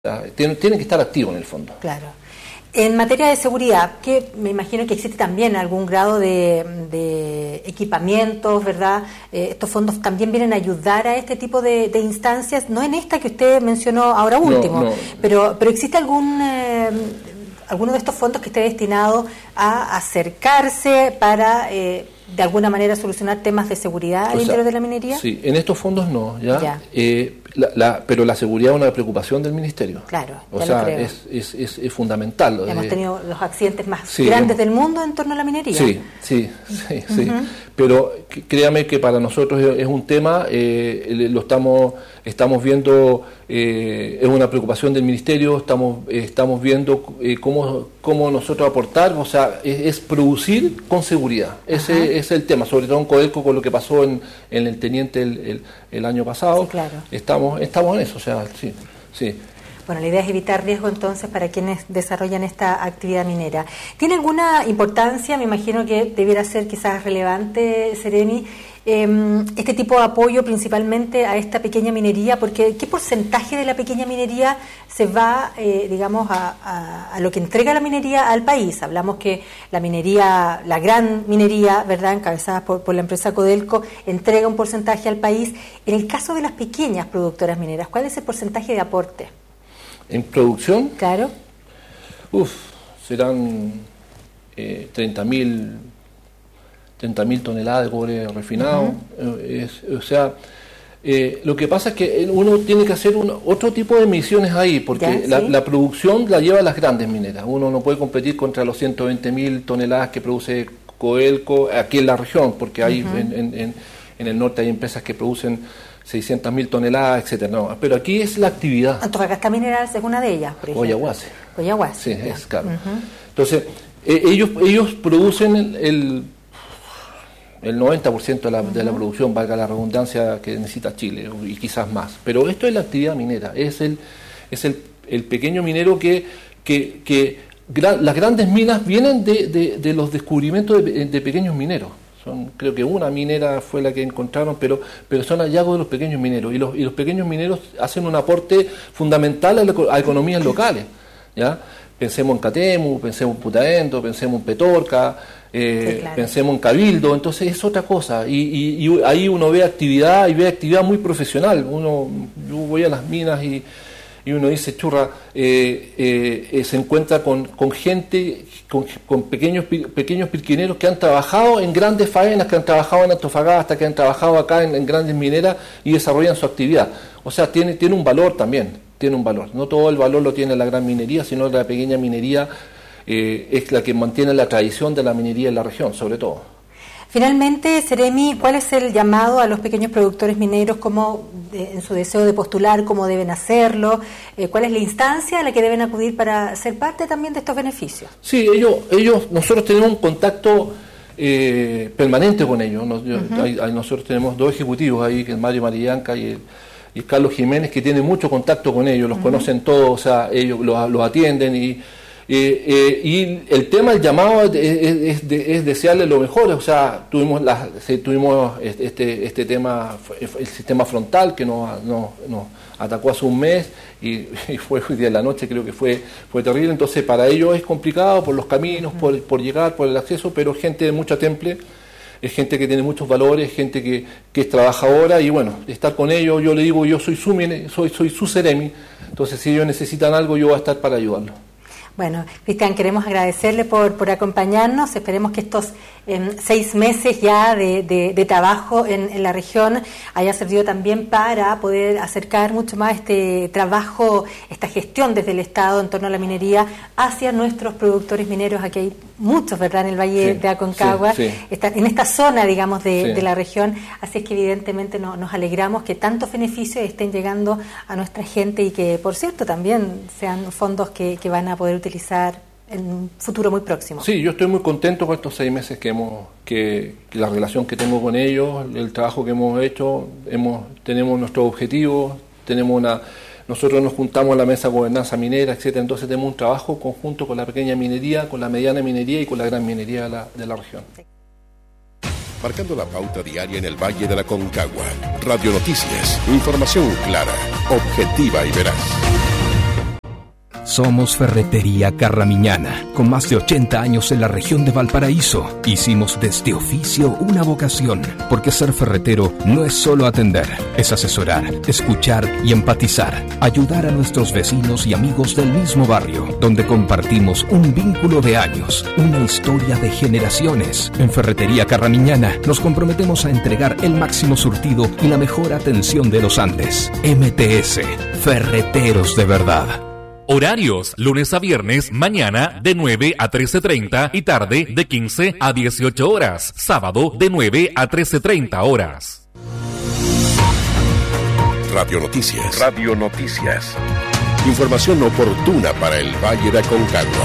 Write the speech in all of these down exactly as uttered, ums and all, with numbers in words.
Tienen, tienen que estar activos en el fondo. Claro. En materia de seguridad, que me imagino que existe también algún grado de, de equipamientos, ¿verdad? Eh, estos fondos también vienen a ayudar a este tipo de, de instancias, no en esta que usted mencionó ahora último, no, no. pero pero existe algún eh, alguno de estos fondos que esté destinado a acercarse para eh, de alguna manera solucionar temas de seguridad al o sea, interior de la minería. Sí, en estos fondos no, ya. ya. Eh, La, la, pero la seguridad es una preocupación del Ministerio. Claro, o ya sea, lo creo. Es, es, es, es fundamental. Hemos eh, tenido los accidentes más sí, grandes hemos, del mundo en torno a la minería. Sí, sí, sí, uh-huh. sí. Pero créame que para nosotros es, es un tema, eh, lo estamos estamos viendo, eh, es una preocupación del Ministerio, estamos eh, estamos viendo eh, cómo, cómo nosotros aportar, o sea, es, es producir con seguridad. Ese uh-huh. es el tema, sobre todo en Codelco con lo que pasó en, en el Teniente el, el, el año pasado. Sí, claro. Estamos Estamos en eso, o sea, sí, sí. Bueno, la idea es evitar riesgo entonces para quienes desarrollan esta actividad minera. ¿Tiene alguna importancia? Me imagino que debiera ser quizás relevante, Seremi, eh, este tipo de apoyo principalmente a esta pequeña minería, porque ¿qué porcentaje de la pequeña minería se va, eh, digamos, a, a, a lo que entrega la minería al país? Hablamos que la minería, la gran minería, ¿verdad?, encabezada por, por la empresa Codelco, entrega un porcentaje al país. En el caso de las pequeñas productoras mineras, ¿cuál es el porcentaje de aporte? ¿En producción? Claro. Uf, serán eh, treinta mil toneladas de cobre refinado. Uh-huh. eh, es, o sea, eh, lo que pasa es que uno tiene que hacer un, otro tipo de mediciones ahí, porque ya, la, ¿sí? la producción la llevan las grandes mineras. Uno no puede competir contra los ciento veinte mil toneladas que produce Codelco aquí en la región, porque hay uh-huh. en, en, en, en el norte hay empresas que producen seiscientas mil toneladas, etcétera. No, pero aquí es la actividad. Antofagasta Minerals es una de ellas, por ejemplo. Oyahuase. Oyahuase. Sí, es claro. Uh-huh. Entonces, eh, ellos ellos producen el, el, el noventa por ciento de la, uh-huh. de la producción, valga la redundancia, que necesita Chile, y quizás más. Pero esto es la actividad minera, es el es el, el pequeño minero que, que, que gra, las grandes minas vienen de, de, de los descubrimientos de, de pequeños mineros. Son, creo que una minera fue la que encontraron, pero pero son hallazgos de los pequeños mineros, y los y los pequeños mineros hacen un aporte fundamental a, la, a economías locales, ¿ya? Pensemos en Catemu, pensemos en Putaendo, pensemos en Petorca, eh, sí, claro. pensemos en Cabildo. Entonces es otra cosa, y, y, y ahí uno ve actividad, y ve actividad muy profesional. Uno, yo voy a las minas y y uno dice, churra, eh, eh, eh, se encuentra con, con gente, con, con pequeños pequeños pirquineros que han trabajado en grandes faenas, que han trabajado en Antofagasta, que han trabajado acá en, en grandes mineras y desarrollan su actividad. O sea, tiene, tiene un valor también, tiene un valor. No todo el valor lo tiene la gran minería, sino la pequeña minería eh, es la que mantiene la tradición de la minería en la región, sobre todo. Finalmente, Seremi, ¿cuál es el llamado a los pequeños productores mineros, cómo, eh, en su deseo de postular, cómo deben hacerlo? Eh, ¿Cuál es la instancia a la que deben acudir para ser parte también de estos beneficios? Sí, ellos, ellos nosotros tenemos un contacto eh, permanente con ellos. Nos, yo, uh-huh. hay, hay, nosotros tenemos dos ejecutivos ahí, que es Mario Marillanca y el, y el Carlos Jiménez, que tienen mucho contacto con ellos, los uh-huh. conocen todos, o sea, ellos los, los atienden y... Eh, eh, y el tema, el llamado es, es, es, es desearle lo mejor. O sea, tuvimos la, tuvimos este este tema, el sistema frontal que nos, nos, nos atacó hace un mes y, y fue hoy día de la noche, creo que fue fue terrible. Entonces para ellos es complicado por los caminos, por, por llegar, por el acceso, pero gente de mucha temple, es gente que tiene muchos valores, gente que, que es trabajadora, y bueno, estar con ellos, yo le digo, yo soy su, soy, soy su Seremi, entonces si ellos necesitan algo, yo voy a estar para ayudarlos. Bueno, Cristian, queremos agradecerle por, por acompañarnos. Esperemos que estos eh, seis meses ya de, de, de trabajo en, en la región haya servido también para poder acercar mucho más este trabajo, esta gestión desde el Estado en torno a la minería hacia nuestros productores mineros. Aquí hay muchos, ¿verdad?, en el Valle sí, de Aconcagua, sí, sí. Está, en esta zona, digamos, de, sí. de la región. Así es que evidentemente no, nos alegramos que tantos beneficios estén llegando a nuestra gente y que, por cierto, también sean fondos que, que van a poder utilizar en un futuro muy próximo. Sí, yo estoy muy contento con estos seis meses que hemos, que, que la relación que tengo con ellos, el trabajo que hemos hecho, hemos, tenemos nuestros objetivos, tenemos una, nosotros nos juntamos en la mesa de gobernanza minera, etcétera. Entonces tenemos un trabajo conjunto con la pequeña minería, con la mediana minería y con la gran minería de la, de la región. Sí. Marcando la pauta diaria en el Valle de la Aconcagua. Radio Noticias, información clara, objetiva y veraz. Somos Ferretería Carramiñana, con más de ochenta años en la región de Valparaíso. Hicimos de este oficio una vocación, porque ser ferretero no es solo atender, es asesorar, escuchar y empatizar, ayudar a nuestros vecinos y amigos del mismo barrio, donde compartimos un vínculo de años, una historia de generaciones. En Ferretería Carramiñana nos comprometemos a entregar el máximo surtido y la mejor atención de los Andes. M T S, Ferreteros de verdad. Horarios, lunes a viernes, mañana de nueve a trece treinta y tarde de quince a dieciocho horas. Sábado de nueve a trece treinta horas. Radio Noticias. Radio Noticias. Información oportuna para el Valle de Aconcagua.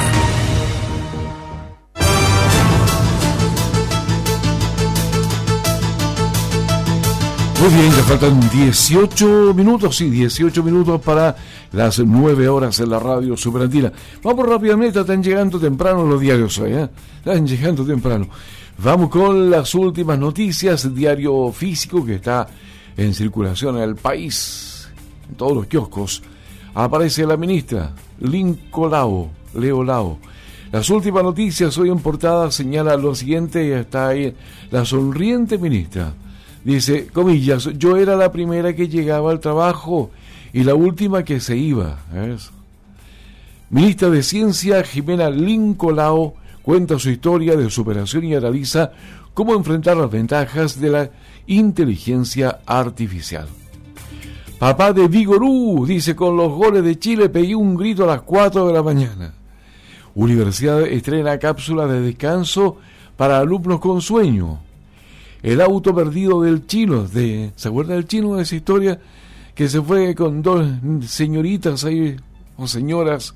Muy bien, ya faltan dieciocho minutos, sí, dieciocho minutos para las nueve horas en la radio superandina. Vamos rápidamente, están llegando temprano los diarios hoy, ¿eh? Están llegando temprano. Vamos con las últimas noticias, diario físico que está en circulación en el país, en todos los kioscos. Aparece la ministra, Lincolao, Leo Lao. Las últimas noticias hoy en portada señala lo siguiente, y está ahí la sonriente ministra. Dice, comillas, yo era la primera que llegaba al trabajo y la última que se iba. ¿Ves? Ministra de Ciencia, Jimena Lincolao, cuenta su historia de superación y analiza cómo enfrentar las ventajas de la inteligencia artificial. Papá de Vigorú, dice, con los goles de Chile pegué un grito a las cuatro de la mañana. Universidad estrena cápsula de descanso para alumnos con sueño. El auto perdido del chino, de, ¿se acuerda del chino de esa historia? Que se fue con dos señoritas ahí, o señoras,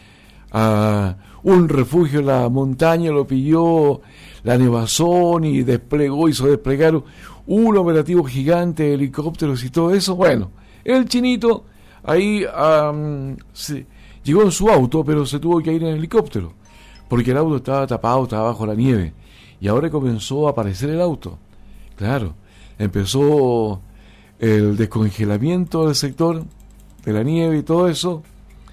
a un refugio en la montaña, lo pilló la nevazón y desplegó, hizo desplegar un operativo gigante de helicópteros y todo eso. Bueno, el chinito ahí um, se, llegó en su auto, pero se tuvo que ir en helicóptero, porque el auto estaba tapado, estaba bajo la nieve, y ahora comenzó a aparecer el auto. Claro, empezó el descongelamiento del sector, de la nieve y todo eso,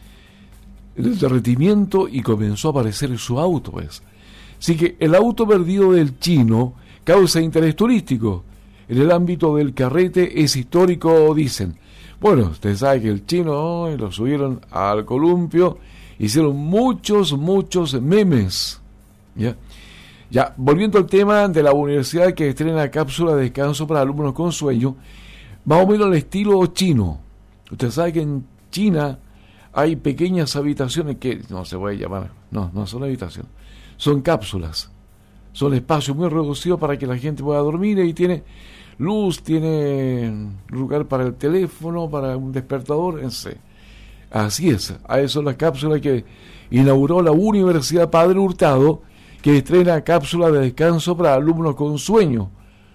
el derretimiento, y comenzó a aparecer su auto, pues. Así que el auto perdido del chino causa interés turístico. En el ámbito del carrete es histórico, dicen. Bueno, usted sabe que el chino oh, lo subieron al columpio, hicieron muchos, muchos memes, ¿ya? Ya, volviendo al tema de la universidad que estrena cápsula de descanso para alumnos con sueño, más o menos al estilo chino. Usted sabe que en China hay pequeñas habitaciones que no se puede llamar, no, no son habitaciones, son cápsulas. Son espacios muy reducidos para que la gente pueda dormir, y tiene luz, tiene lugar para el teléfono, para un despertador, en sí. Así es, a eso son las cápsulas que inauguró la Universidad Padre Hurtado, que estrena cápsula de descanso para alumnos con sueño.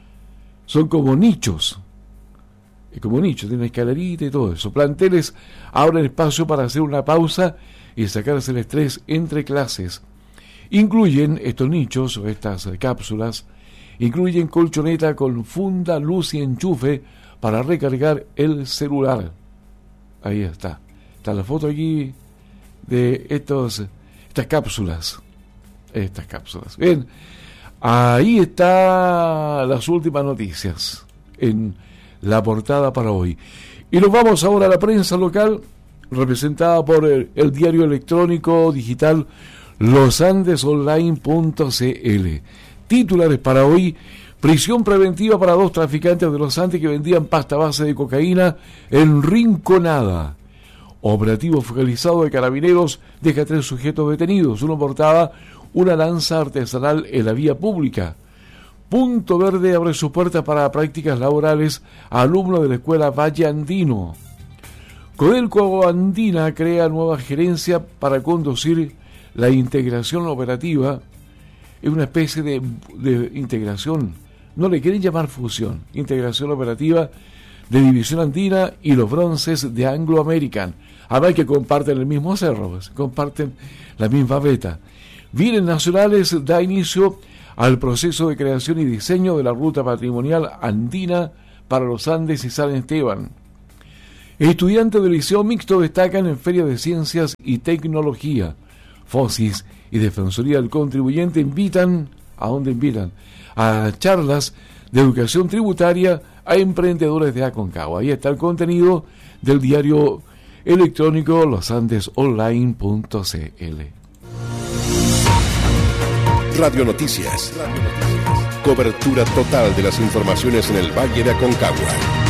Son como nichos, y como nichos, tienen escalerita y todo eso. Planteles abren espacio para hacer una pausa y sacarse el estrés entre clases. Incluyen estos nichos, o estas cápsulas, incluyen colchoneta con funda, luz y enchufe para recargar el celular. Ahí está. Está la foto aquí de estos, estas cápsulas. Estas cápsulas. Bien, ahí están las últimas noticias en la portada para hoy. Y nos vamos ahora a la prensa local, representada por el, el diario electrónico digital los andes online punto c l. Titulares para hoy: prisión preventiva para dos traficantes de Los Andes que vendían pasta base de cocaína en Rinconada. Operativo focalizado de Carabineros deja tres sujetos detenidos. Uno portaba una lanza artesanal en la vía pública. Punto Verde abre sus puertas para prácticas laborales a alumnos de la escuela Valle Andino. Codelco Andina crea nueva gerencia para conducir la integración operativa. Es una especie de, de integración, no le quieren llamar fusión, integración operativa de División Andina y los bronces de Anglo American. Además que comparten el mismo cerro, pues, comparten la misma beta. Bienes Nacionales da inicio al proceso de creación y diseño de la ruta patrimonial andina para los Andes y San Esteban. Estudiantes del Liceo Mixto destacan en Feria de Ciencias y Tecnología. FOSIS y Defensoría del Contribuyente invitan, ¿a dónde invitan? A charlas de educación tributaria a emprendedores de Aconcagua. Ahí está el contenido del diario electrónico los andes online punto c l. Radio Noticias. Cobertura total de las informaciones en el Valle de Aconcagua.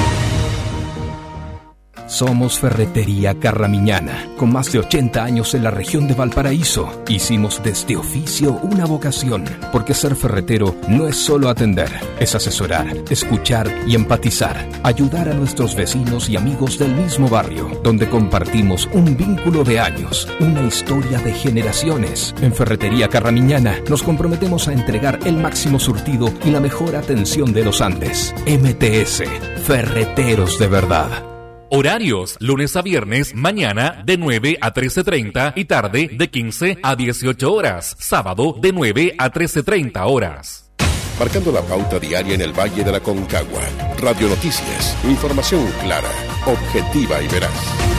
Somos Ferretería Carramiñana, con más de ochenta años en la región de Valparaíso. Hicimos de este oficio una vocación, porque ser ferretero no es solo atender, es asesorar, escuchar y empatizar, ayudar a nuestros vecinos y amigos del mismo barrio, donde compartimos un vínculo de años, una historia de generaciones. En Ferretería Carramiñana nos comprometemos a entregar el máximo surtido y la mejor atención de los Andes. M T S, Ferreteros de verdad. Horarios, lunes a viernes, mañana de nueve a trece treinta y tarde de quince a dieciocho horas. Sábado de nueve a trece treinta horas. Marcando la pauta diaria en el Valle de la Aconcagua. Radio Noticias, información clara, objetiva y veraz.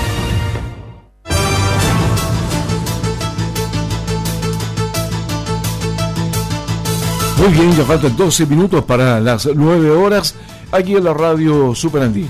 Muy bien, ya faltan doce minutos para las nueve horas aquí en la radio Superandina.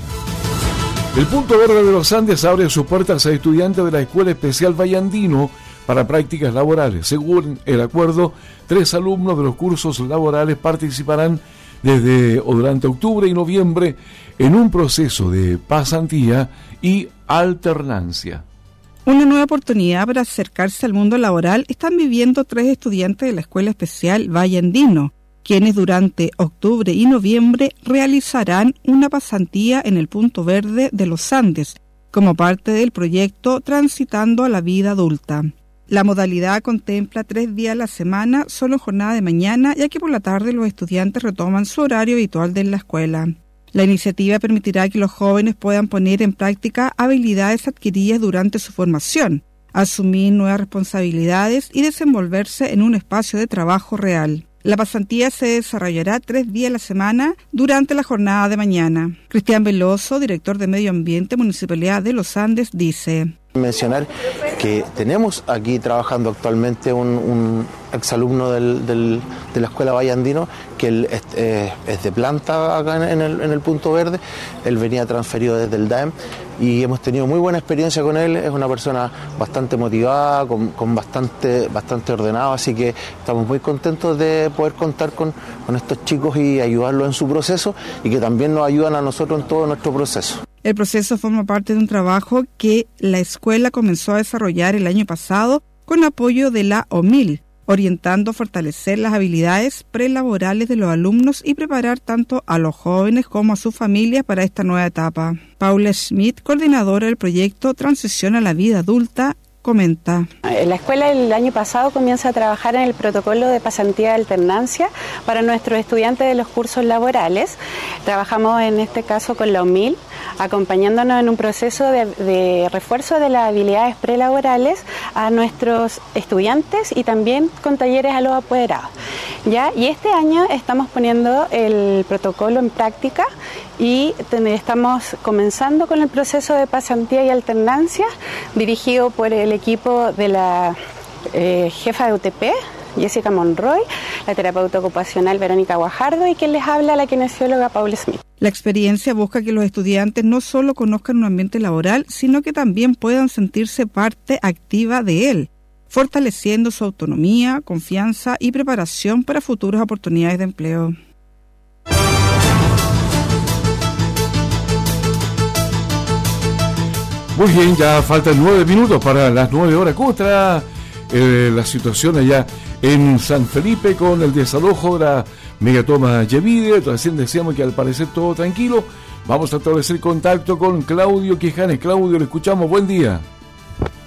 El Punto Verde de los Andes abre sus puertas a estudiantes de la Escuela Especial Valle Andino para prácticas laborales. Según el acuerdo, tres alumnos de los cursos laborales participarán desde o durante octubre y noviembre en un proceso de pasantía y alternancia. Una nueva oportunidad para acercarse al mundo laboral están viviendo tres estudiantes de la Escuela Especial Valle Andino, quienes durante octubre y noviembre realizarán una pasantía en el Punto Verde de los Andes, como parte del proyecto Transitando a la Vida Adulta. La modalidad contempla tres días a la semana, solo jornada de mañana, ya que por la tarde los estudiantes retoman su horario habitual de la escuela. La iniciativa permitirá que los jóvenes puedan poner en práctica habilidades adquiridas durante su formación, asumir nuevas responsabilidades y desenvolverse en un espacio de trabajo real. La pasantía se desarrollará tres días a la semana durante la jornada de mañana. Cristian Veloso, director de Medio Ambiente, Municipalidad de los Andes, dice: mencionar que tenemos aquí trabajando actualmente un, un exalumno del, del, de la Escuela Valle Andino, que él es, eh, es de planta acá en el, en el Punto Verde. Él venía transferido desde el D A E M y hemos tenido muy buena experiencia con él. Es una persona bastante motivada, con, con bastante, bastante ordenado, así que estamos muy contentos de poder contar con, con estos chicos y ayudarlos en su proceso, y que también nos ayudan a nosotros en todo nuestro proceso. El proceso forma parte de un trabajo que la escuela comenzó a desarrollar el año pasado con apoyo de la O M I L, orientando a fortalecer las habilidades prelaborales de los alumnos y preparar tanto a los jóvenes como a sus familias para esta nueva etapa. Paula Schmidt, coordinadora del proyecto Transición a la Vida Adulta, comenta. La escuela el año pasado comienza a trabajar en el protocolo de pasantía de alternancia para nuestros estudiantes de los cursos laborales. Trabajamos en este caso con la O M I L, acompañándonos en un proceso de, de refuerzo de las habilidades prelaborales a nuestros estudiantes y también con talleres a los apoderados. ¿Ya? Y este año estamos poniendo el protocolo en práctica y estamos comenzando con el proceso de pasantía y alternancia dirigido por el equipo de la eh, jefa de U T P, Jessica Monroy, la terapeuta ocupacional Verónica Guajardo y quien les habla, la kinesióloga Paula Smith. La experiencia busca que los estudiantes no solo conozcan un ambiente laboral, sino que también puedan sentirse parte activa de él, fortaleciendo su autonomía, confianza y preparación para futuras oportunidades de empleo. Muy bien, ya faltan nueve minutos para las nueve horas. ¿Cómo está eh, la situación allá en San Felipe con el desalojo de la megatoma Yevide? Recién decíamos que al parecer todo tranquilo. Vamos a establecer contacto con Claudio Quijanes. Claudio, le escuchamos. Buen día.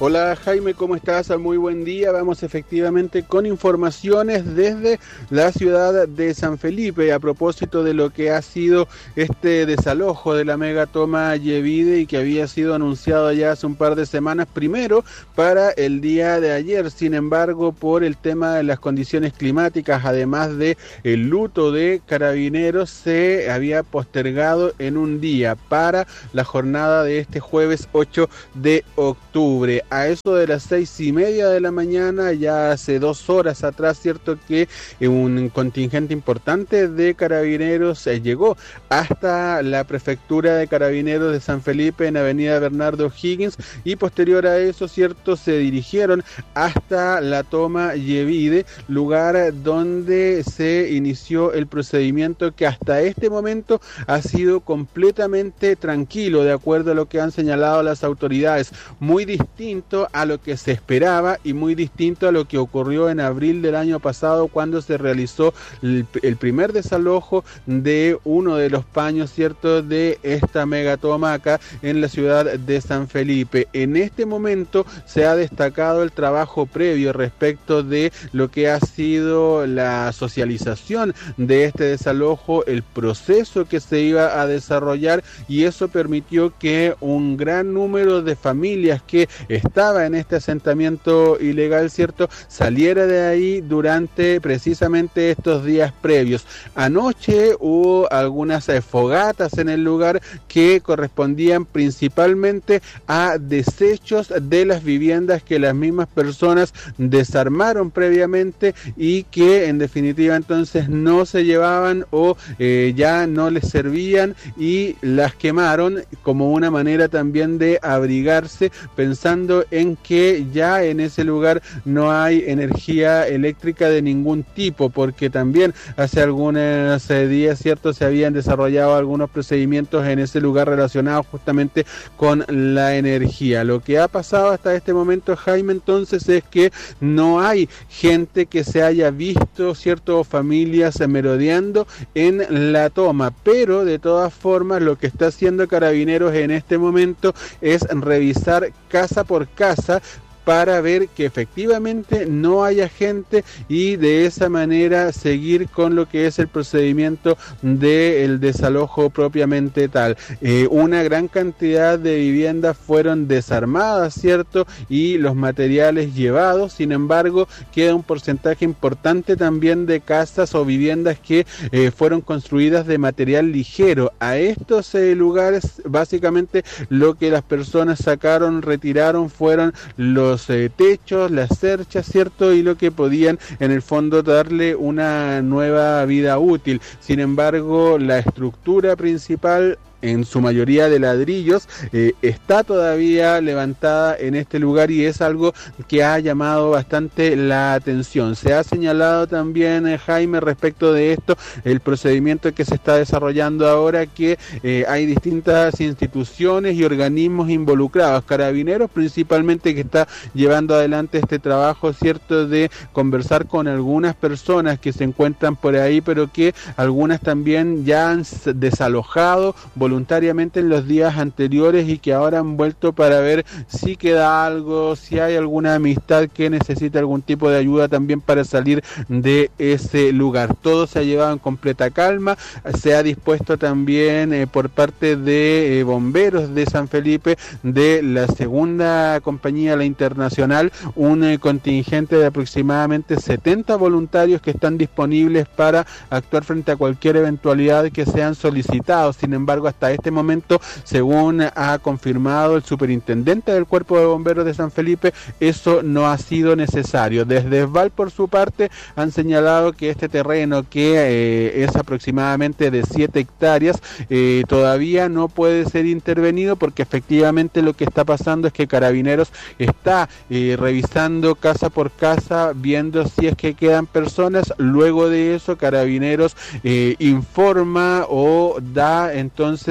Hola Jaime, ¿cómo estás? Muy buen día. Vamos efectivamente con informaciones desde la ciudad de San Felipe a propósito de lo que ha sido este desalojo de la megatoma Yevide y que había sido anunciado ya hace un par de semanas, primero para el día de ayer. Sin embargo, por el tema de las condiciones climáticas, además de el luto de Carabineros, se había postergado en un día para la jornada de este jueves ocho de octubre. A eso de las seis y media de la mañana, ya hace dos horas atrás, cierto que un contingente importante de Carabineros eh, llegó hasta la prefectura de Carabineros de San Felipe en Avenida Bernardo O'Higgins y posterior a eso, cierto, se dirigieron hasta la toma Yevide, lugar donde se inició el procedimiento que hasta este momento ha sido completamente tranquilo, de acuerdo a lo que han señalado las autoridades, muy distinto a lo que se esperaba y muy distinto a lo que ocurrió en abril del año pasado cuando se realizó el, el primer desalojo de uno de los paños, cierto, de esta megatoma acá en la ciudad de San Felipe. En este momento se ha destacado el trabajo previo respecto de lo que ha sido la socialización de este desalojo, el proceso que se iba a desarrollar, y eso permitió que un gran número de familias que estaba en este asentamiento ilegal, cierto, saliera de ahí durante precisamente estos días previos. Anoche hubo algunas eh, fogatas en el lugar que correspondían principalmente a desechos de las viviendas que las mismas personas desarmaron previamente y que en definitiva entonces no se llevaban o eh, ya no les servían, y las quemaron como una manera también de abrigarse, pensando en que ya en ese lugar no hay energía eléctrica de ningún tipo, porque también hace algunos eh, días, cierto, se habían desarrollado algunos procedimientos en ese lugar relacionados justamente con la energía. Lo que ha pasado hasta este momento, Jaime, entonces es que no hay gente que se haya visto, cierto, familias merodeando en la toma, pero de todas formas lo que está haciendo Carabineros en este momento es revisar casa por casa para ver que efectivamente no haya gente y de esa manera seguir con lo que es el procedimiento del desalojo propiamente tal. Eh, una gran cantidad de viviendas fueron desarmadas, ¿cierto? Y los materiales llevados. Sin embargo, queda un porcentaje importante también de casas o viviendas que eh, fueron construidas de material ligero. A estos eh, lugares, básicamente, lo que las personas sacaron, retiraron, fueron los Los eh, techos, las cerchas, ¿cierto? Y lo que podían en el fondo darle una nueva vida útil. Sin embargo, la estructura principal, en su mayoría de ladrillos, eh, está todavía levantada en este lugar y es algo que ha llamado bastante la atención. Se ha señalado también, eh, Jaime, respecto de esto, el procedimiento que se está desarrollando ahora, que eh, hay distintas instituciones y organismos involucrados, Carabineros principalmente, que está llevando adelante este trabajo, cierto, de conversar con algunas personas que se encuentran por ahí, pero que algunas también ya han desalojado voluntariamente en los días anteriores y que ahora han vuelto para ver si queda algo, si hay alguna amistad que necesita algún tipo de ayuda también para salir de ese lugar. Todo se ha llevado en completa calma. Se ha dispuesto también eh, por parte de eh, bomberos de San Felipe, de la segunda compañía, la Internacional, un eh, contingente de aproximadamente setenta voluntarios que están disponibles para actuar frente a cualquier eventualidad que sean solicitados. Sin embargo, hasta Hasta este momento, según ha confirmado el superintendente del Cuerpo de Bomberos de San Felipe, eso no ha sido necesario. Desde Esval, por su parte, han señalado que este terreno, que eh, es aproximadamente de siete hectáreas, eh, todavía no puede ser intervenido porque efectivamente lo que está pasando es que Carabineros está eh, revisando casa por casa, viendo si es que quedan personas. Luego de eso, Carabineros eh, informa o da entonces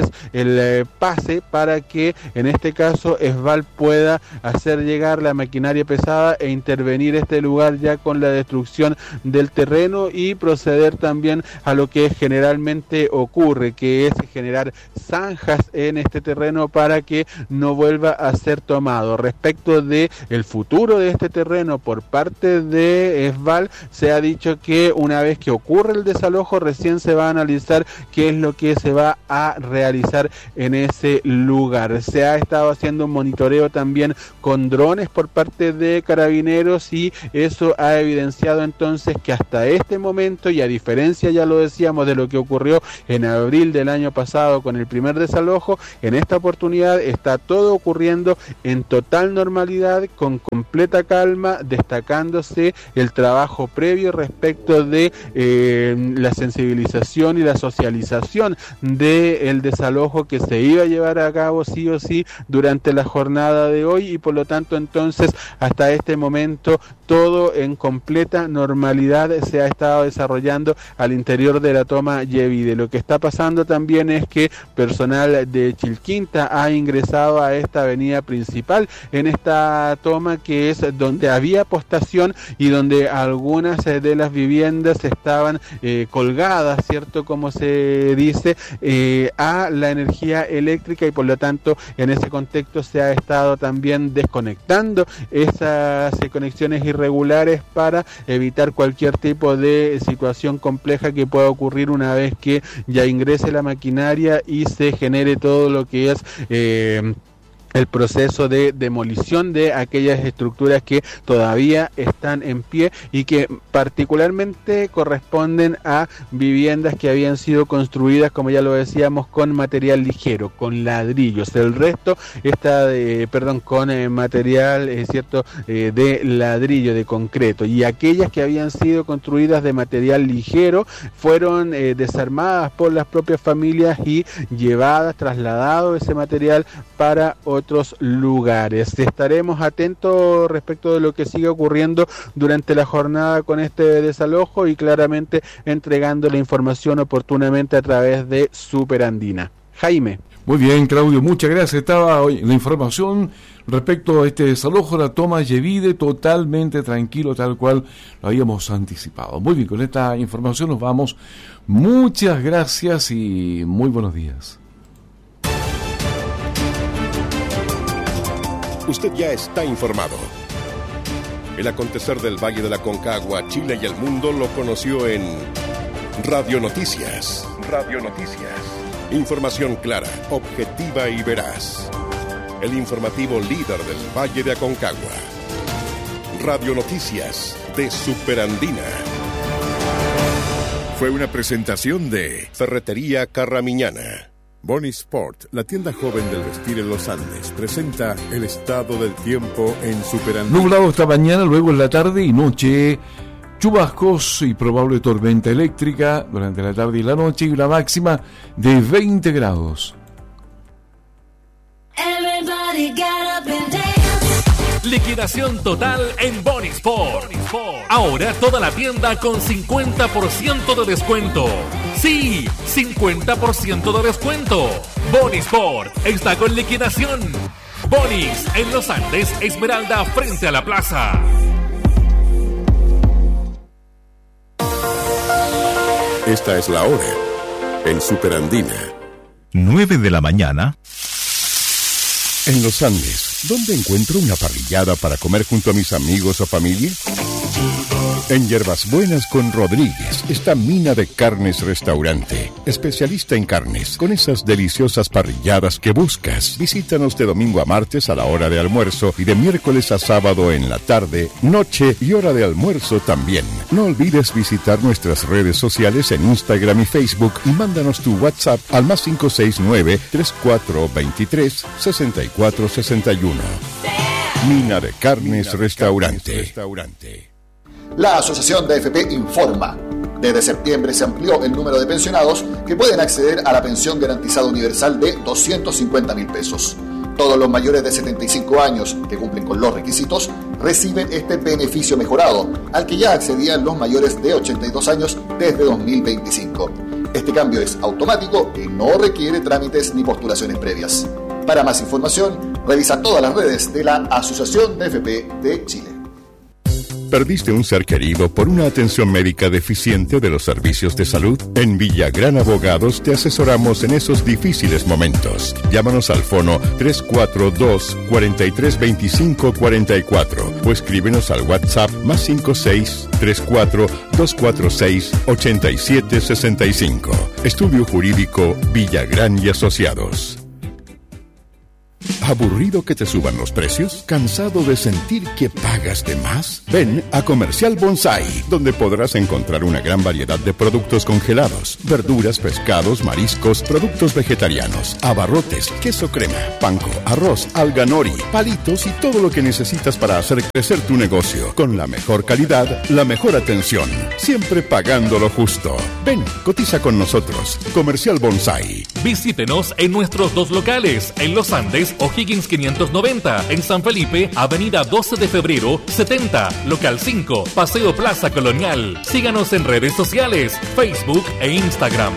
entonces el eh, pase para que en este caso Esval pueda hacer llegar la maquinaria pesada e intervenir este lugar ya con la destrucción del terreno y proceder también a lo que generalmente ocurre, que es generar zanjas en este terreno para que no vuelva a ser tomado. Respecto de el futuro de este terreno por parte de Esval, se ha dicho que una vez que ocurre el desalojo recién se va a analizar qué es lo que se va a realizar en ese lugar. Se ha estado haciendo un monitoreo también con drones por parte de Carabineros y eso ha evidenciado entonces que hasta este momento, y a diferencia, ya lo decíamos, de lo que ocurrió en abril del año pasado con el primer desalojo, en esta oportunidad está todo ocurriendo en total normalidad, con completa calma, destacándose el trabajo previo respecto de eh, la sensibilización y la socialización del desalojo que se iba a llevar a cabo sí o sí durante la jornada de hoy, y por lo tanto entonces hasta este momento todo en completa normalidad se ha estado desarrollando al interior de la toma Yevide. Lo que está pasando también es que personal de Chilquinta ha ingresado a esta avenida principal en esta toma, que es donde había postación y donde algunas de las viviendas estaban eh, colgadas, ¿cierto? Como se dice, eh, a la energía eléctrica, y por lo tanto en ese contexto se ha estado también desconectando esas eh, conexiones irregulares para evitar cualquier tipo de situación compleja que pueda ocurrir una vez que ya ingrese la maquinaria y se genere todo lo que es eh, el proceso de demolición de aquellas estructuras que todavía están en pie y que particularmente corresponden a viviendas que habían sido construidas, como ya lo decíamos, con material ligero, con ladrillos. El resto está de, perdón, con eh, material, es eh, cierto, eh, de ladrillo, de concreto, y aquellas que habían sido construidas de material ligero fueron eh, desarmadas por las propias familias y llevadas, trasladado ese material para otros otros lugares. Estaremos atentos respecto de lo que sigue ocurriendo durante la jornada con este desalojo y claramente entregando la información oportunamente a través de Superandina. Jaime. Muy bien, Claudio, muchas gracias. Estaba hoy la información respecto a este desalojo, la toma Yevide, totalmente tranquilo, tal cual lo habíamos anticipado. Muy bien, con esta información nos vamos. Muchas gracias y muy buenos días. Usted ya está informado. El acontecer del Valle de la Concagua, Chile y el mundo lo conoció en Radio Noticias. Radio Noticias. Información clara, objetiva y veraz. El informativo líder del Valle de Aconcagua. Radio Noticias de Superandina. Fue una presentación de Ferretería Carramiñana. Boni Sport, la tienda joven del vestir en los Andes, presenta el estado del tiempo en Superandina. Nublado esta mañana, luego en la tarde y noche, chubascos y probable tormenta eléctrica durante la tarde y la noche, y una máxima de veinte grados. Liquidación total en Boni Sport. Ahora toda la tienda con cincuenta por ciento de descuento. Sí, cincuenta por ciento de descuento. Boni Sport está con liquidación. Bonis en Los Andes, Esmeralda, frente a la plaza. Esta es la hora en Superandina. nueve de la mañana. En Los Andes, ¿dónde encuentro una parrillada para comer junto a mis amigos o familia? En Hierbas Buenas con Rodríguez está Mina de Carnes Restaurante, especialista en carnes, con esas deliciosas parrilladas que buscas. Visítanos de domingo a martes a la hora de almuerzo y de miércoles a sábado en la tarde, noche y hora de almuerzo también. No olvides visitar nuestras redes sociales en Instagram y Facebook y mándanos tu WhatsApp al más cinco seis nueve, tres cuatro dos tres, seis cuatro seis uno. Mina de Carnes Restaurante. La Asociación de A F P informa. Desde septiembre se amplió el número de pensionados que pueden acceder a la pensión garantizada universal de doscientos cincuenta mil pesos. Todos los mayores de setenta y cinco años que cumplen con los requisitos reciben este beneficio mejorado, al que ya accedían los mayores de ochenta y dos años desde dos mil veinticinco. Este cambio es automático y no requiere trámites ni postulaciones previas. Para más información, revisa todas las redes de la Asociación de F P de Chile. ¿Perdiste un ser querido por una atención médica deficiente de los servicios de salud? En Villagrán Abogados te asesoramos en esos difíciles momentos. Llámanos al fono tres cuatro dos, cuatro tres dos cinco cuatro cuatro o escríbenos al WhatsApp más cinco seis tres cuatro dos cuatro seis ocho siete seis cinco. Estudio Jurídico Villagrán y Asociados. ¿Aburrido que te suban los precios? ¿Cansado de sentir que pagas de más? Ven a Comercial Bonsai, donde podrás encontrar una gran variedad de productos congelados, verduras, pescados, mariscos, productos vegetarianos, abarrotes, queso crema, panko, arroz, alga nori, palitos y todo lo que necesitas para hacer crecer tu negocio. Con la mejor calidad, la mejor atención, siempre pagando lo justo. Ven, cotiza con nosotros. Comercial Bonsai. Visítenos en nuestros dos locales, en Los Andes, O'Higgins quinientos noventa, en San Felipe, Avenida doce de febrero, setenta, Local cinco, Paseo Plaza Colonial. Síganos en redes sociales, Facebook e Instagram.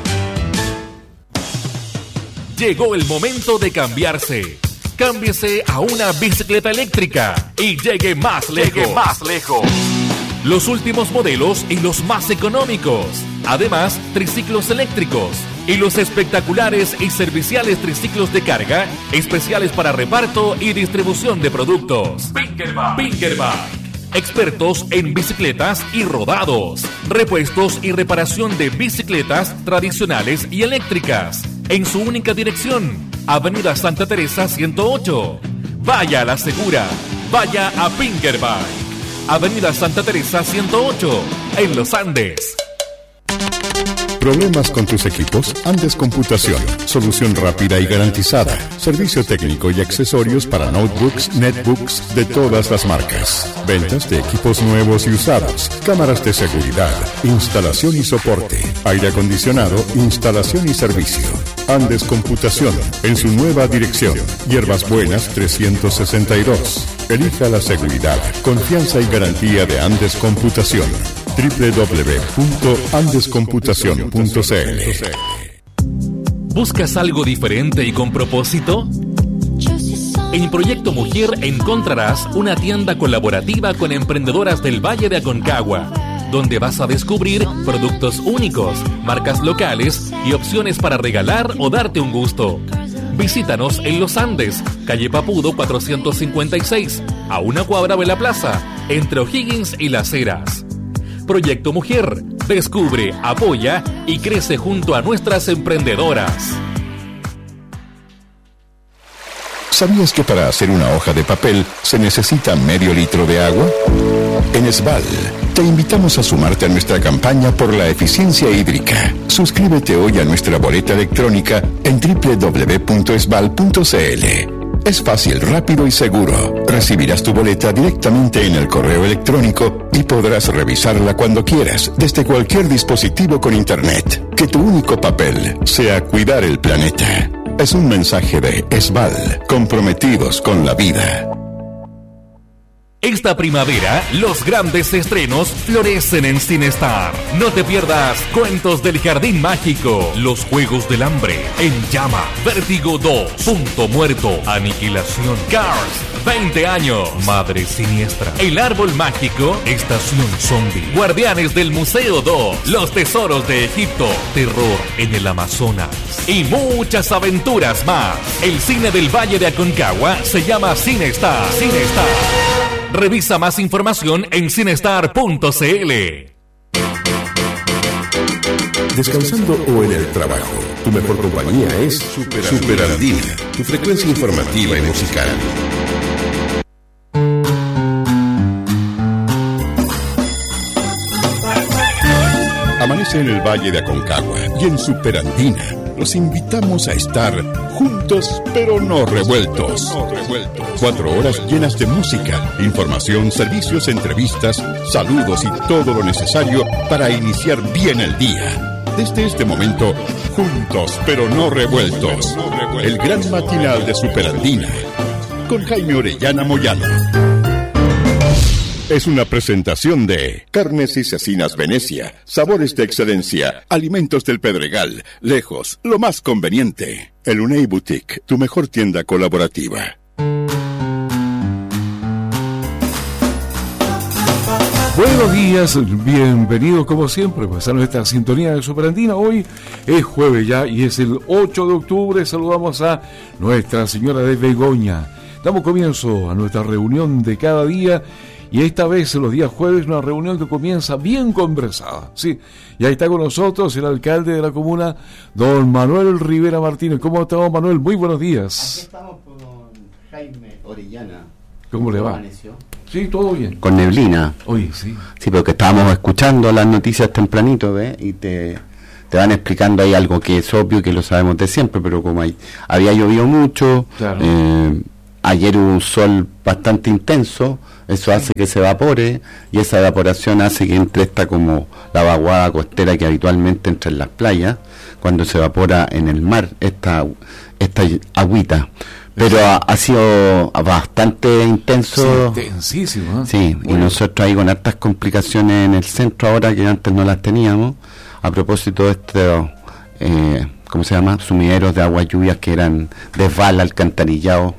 Llegó el momento de cambiarse. Cámbiese a una bicicleta eléctrica y llegue más lejos. Llegue más lejos. Los últimos modelos y los más económicos. Además, triciclos eléctricos y los espectaculares y serviciales triciclos de carga, especiales para reparto y distribución de productos. Pinkerbike. Pinkerbike. Expertos en bicicletas y rodados, repuestos y reparación de bicicletas tradicionales y eléctricas. En su única dirección, Avenida Santa Teresa ciento ocho. Vaya a la segura, vaya a Pinkerbike. Avenida Santa Teresa ciento ocho, en Los Andes. ¿Problemas con tus equipos? Andes Computación. Solución rápida y garantizada. Servicio técnico y accesorios para notebooks, netbooks de todas las marcas. Ventas de equipos nuevos y usados. Cámaras de seguridad. Instalación y soporte. Aire acondicionado. Instalación y servicio. Andes Computación. En su nueva dirección. Hierbas Buenas trescientos sesenta y dos. Elija la seguridad, confianza y garantía de Andes Computación. doble u doble u doble u punto andes computación punto c l. ¿Buscas algo diferente y con propósito? En Proyecto Mujer encontrarás una tienda colaborativa con emprendedoras del Valle de Aconcagua, donde vas a descubrir productos únicos, marcas locales y opciones para regalar o darte un gusto. Visítanos en Los Andes, calle Papudo cuatrocientos cincuenta y seis, a una cuadra de la plaza, entre O'Higgins y Las Heras. Proyecto Mujer, descubre, apoya y crece junto a nuestras emprendedoras. ¿Sabías que para hacer una hoja de papel se necesita medio litro de agua? En Esval, te invitamos a sumarte a nuestra campaña por la eficiencia hídrica. Suscríbete hoy a nuestra boleta electrónica en doble u doble u doble u punto esval punto c l. Es fácil, rápido y seguro. Recibirás tu boleta directamente en el correo electrónico y podrás revisarla cuando quieras, desde cualquier dispositivo con internet. Que tu único papel sea cuidar el planeta. Es un mensaje de Esval, comprometidos con la vida. Esta primavera, los grandes estrenos florecen en Cinestar. No te pierdas Cuentos del Jardín Mágico, Los Juegos del Hambre, En Llama, Vértigo dos, Punto Muerto, Aniquilación, Cars, veinte años, Madre Siniestra, El Árbol Mágico, Estación Zombie, Guardianes del Museo dos, Los Tesoros de Egipto, Terror en el Amazonas y muchas aventuras más. El cine del Valle de Aconcagua se llama Cinestar. Cinestar. Revisa más información en cinestar punto c l. Descansando o en el trabajo, tu mejor compañía es Super Andina, tu frecuencia informativa y musical. Amanece en el Valle de Aconcagua y en Super Andina. Los invitamos a estar juntos pero no revueltos. Cuatro horas llenas de música, información, servicios, entrevistas, saludos y todo lo necesario para iniciar bien el día. Desde este momento, juntos pero no revueltos. El gran matinal de Super Andina con Jaime Orellana Moyano. Es una presentación de Carnes y Cecinas Venecia, sabores de excelencia, alimentos del Pedregal, lejos, lo más conveniente. El Unei Boutique, tu mejor tienda colaborativa. Buenos días, bienvenidos como siempre pues a nuestra sintonía de Superandina. Hoy es jueves ya y es el ocho de octubre. Saludamos a Nuestra Señora de Begoña. Damos comienzo a nuestra reunión de cada día. Y esta vez, los días jueves, una reunión que comienza bien conversada. Sí, y ahí está con nosotros el alcalde de la comuna, don Manuel Rivera Martínez. ¿Cómo está, don Manuel? Muy buenos días. Aquí estamos con Jaime Orellana. ¿Cómo le va? Amaneció. Sí, todo bien. Con neblina. Oye, sí. Sí, porque estábamos escuchando las noticias tempranito, ¿ves? Y te, te van explicando ahí algo que es obvio, que lo sabemos de siempre, pero como hay, había llovido mucho, claro. eh, ayer hubo un sol bastante intenso, eso hace que se evapore, y esa evaporación hace que entre esta como la vaguada costera que habitualmente entra en las playas, cuando se evapora en el mar, esta, esta agüita. Pero ha, ha sido bastante intenso. Sí, intensísimo, ¿eh? Sí, bueno. Y nosotros ahí con hartas complicaciones en el centro ahora que antes no las teníamos, a propósito de estos, eh, ¿cómo se llama? Sumideros de aguas lluvias que eran desval, alcantarillados,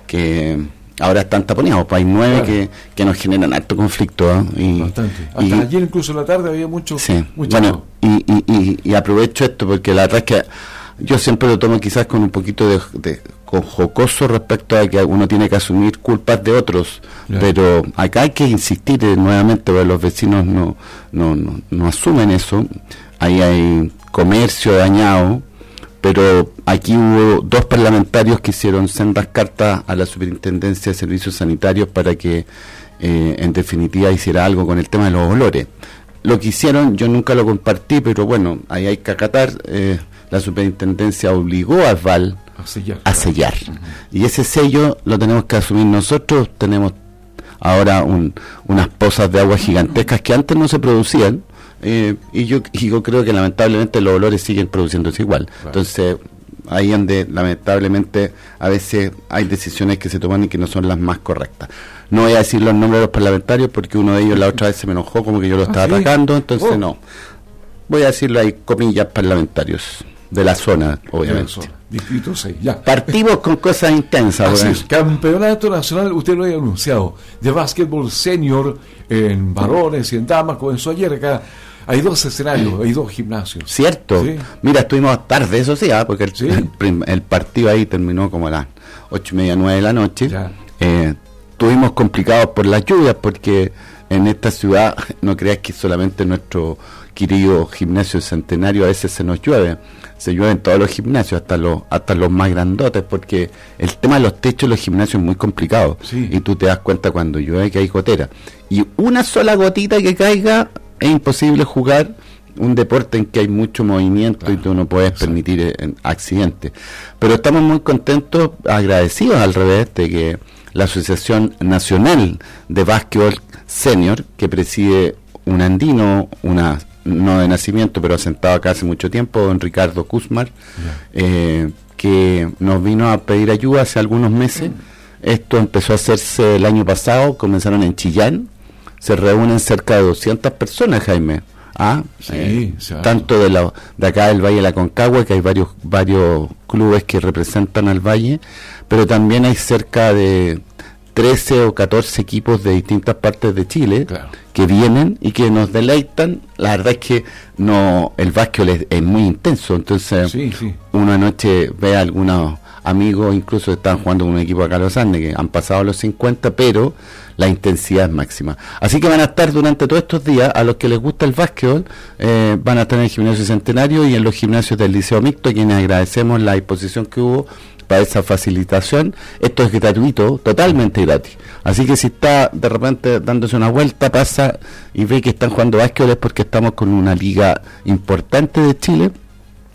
que ahora están taponeados, pues hay nueve claro. que, que nos generan harto conflicto, ¿eh? Y, bastante. Hasta y, ayer incluso en la tarde había mucho. Sí, mucho bueno, y, y, y, y aprovecho esto porque la verdad es que yo siempre lo tomo quizás con un poquito de, de con jocoso respecto a que uno tiene que asumir culpas de otros, yeah. pero acá hay que insistir eh, nuevamente, porque los vecinos no, no, no, no asumen eso. Ahí hay comercio dañado, pero aquí hubo dos parlamentarios que hicieron sendas cartas a la Superintendencia de Servicios Sanitarios para que eh, en definitiva hiciera algo con el tema de los olores. Lo que hicieron yo nunca lo compartí, pero bueno, ahí hay que acatar. eh, la Superintendencia obligó a Asval a sellar, a sellar. Uh-huh. Y ese sello lo tenemos que asumir nosotros. Tenemos ahora un, unas pozas de agua gigantescas que antes no se producían, eh, y, yo, y yo creo que lamentablemente los olores siguen produciéndose igual. Claro. Entonces ahí donde lamentablemente a veces hay decisiones que se toman y que no son las más correctas. No voy a decir los nombres de los parlamentarios porque uno de ellos la otra vez se me enojó como que yo lo estaba ¿Ah, sí? atacando, entonces oh. no. Voy a decirlo ahí, comillas, parlamentarios de la zona, obviamente. Distrito seis, ya. Partimos con cosas intensas. Así es. Campeonato Nacional, usted lo había anunciado, de básquetbol senior en varones y en damas, comenzó ayer acá. Hay dos escenarios, hay dos gimnasios. Cierto. ¿Sí? Mira, estuvimos tarde, eso sí, ¿eh? porque el, ¿Sí? el, el partido ahí terminó como a las ocho y media, nueve de la noche. Eh, estuvimos complicados por las lluvias, porque en esta ciudad, no creas que solamente nuestro querido gimnasio centenario a veces se nos llueve. Se llueve en todos los gimnasios, hasta los hasta los más grandotes, porque el tema de los techos de los gimnasios es muy complicado. Sí. Y tú te das cuenta cuando llueve que hay gotera. Y una sola gotita que caiga, es imposible jugar un deporte en que hay mucho movimiento, claro, y tú no puedes exacto. permitir eh, accidentes. Pero estamos muy contentos, agradecidos al revés, de que la Asociación Nacional de Básquetbol Senior, que preside un andino, una no de nacimiento, pero asentado acá hace mucho tiempo, don Ricardo Kuzmar, yeah. eh, que nos vino a pedir ayuda hace algunos meses. Mm. Esto empezó a hacerse el año pasado, comenzaron en Chillán, se reúnen cerca de doscientas personas, Jaime, ¿ah? Sí, eh, tanto de, la, de acá del Valle de la Concagua, que hay varios, varios clubes que representan al Valle, pero también hay cerca de trece o catorce equipos de distintas partes de Chile, claro, que vienen y que nos deleitan. La verdad es que no, el básquetbol es, es muy intenso, entonces sí, sí. uno anoche ve a algunos amigos, incluso están jugando con un equipo acá en Los Andes, que han pasado los cincuenta, pero la intensidad es máxima. Así que van a estar durante todos estos días, a los que les gusta el básquetbol, eh, van a estar en el gimnasio Centenario y en los gimnasios del Liceo Mixto, a quienes agradecemos la disposición que hubo para esa facilitación. Esto es gratuito, totalmente gratis. Así que si está de repente dándose una vuelta, pasa y ve que están jugando básquetbol, es porque estamos con una liga importante de Chile,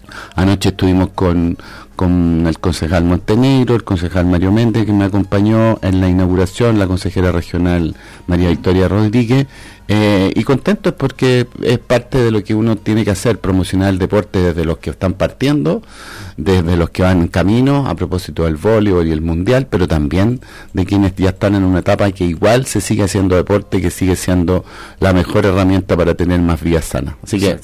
Anoche estuvimos con, con el concejal Montenegro, el concejal Mario Méndez, que me acompañó en la inauguración, la consejera regional María Victoria Rodríguez, eh, y contentos porque es parte de lo que uno tiene que hacer, promocionar el deporte desde los que están partiendo, desde los que van en camino, a propósito del voleibol y el mundial, pero también de quienes ya están en una etapa que igual se sigue haciendo deporte, que sigue siendo la mejor herramienta para tener más vidas sanas. Así que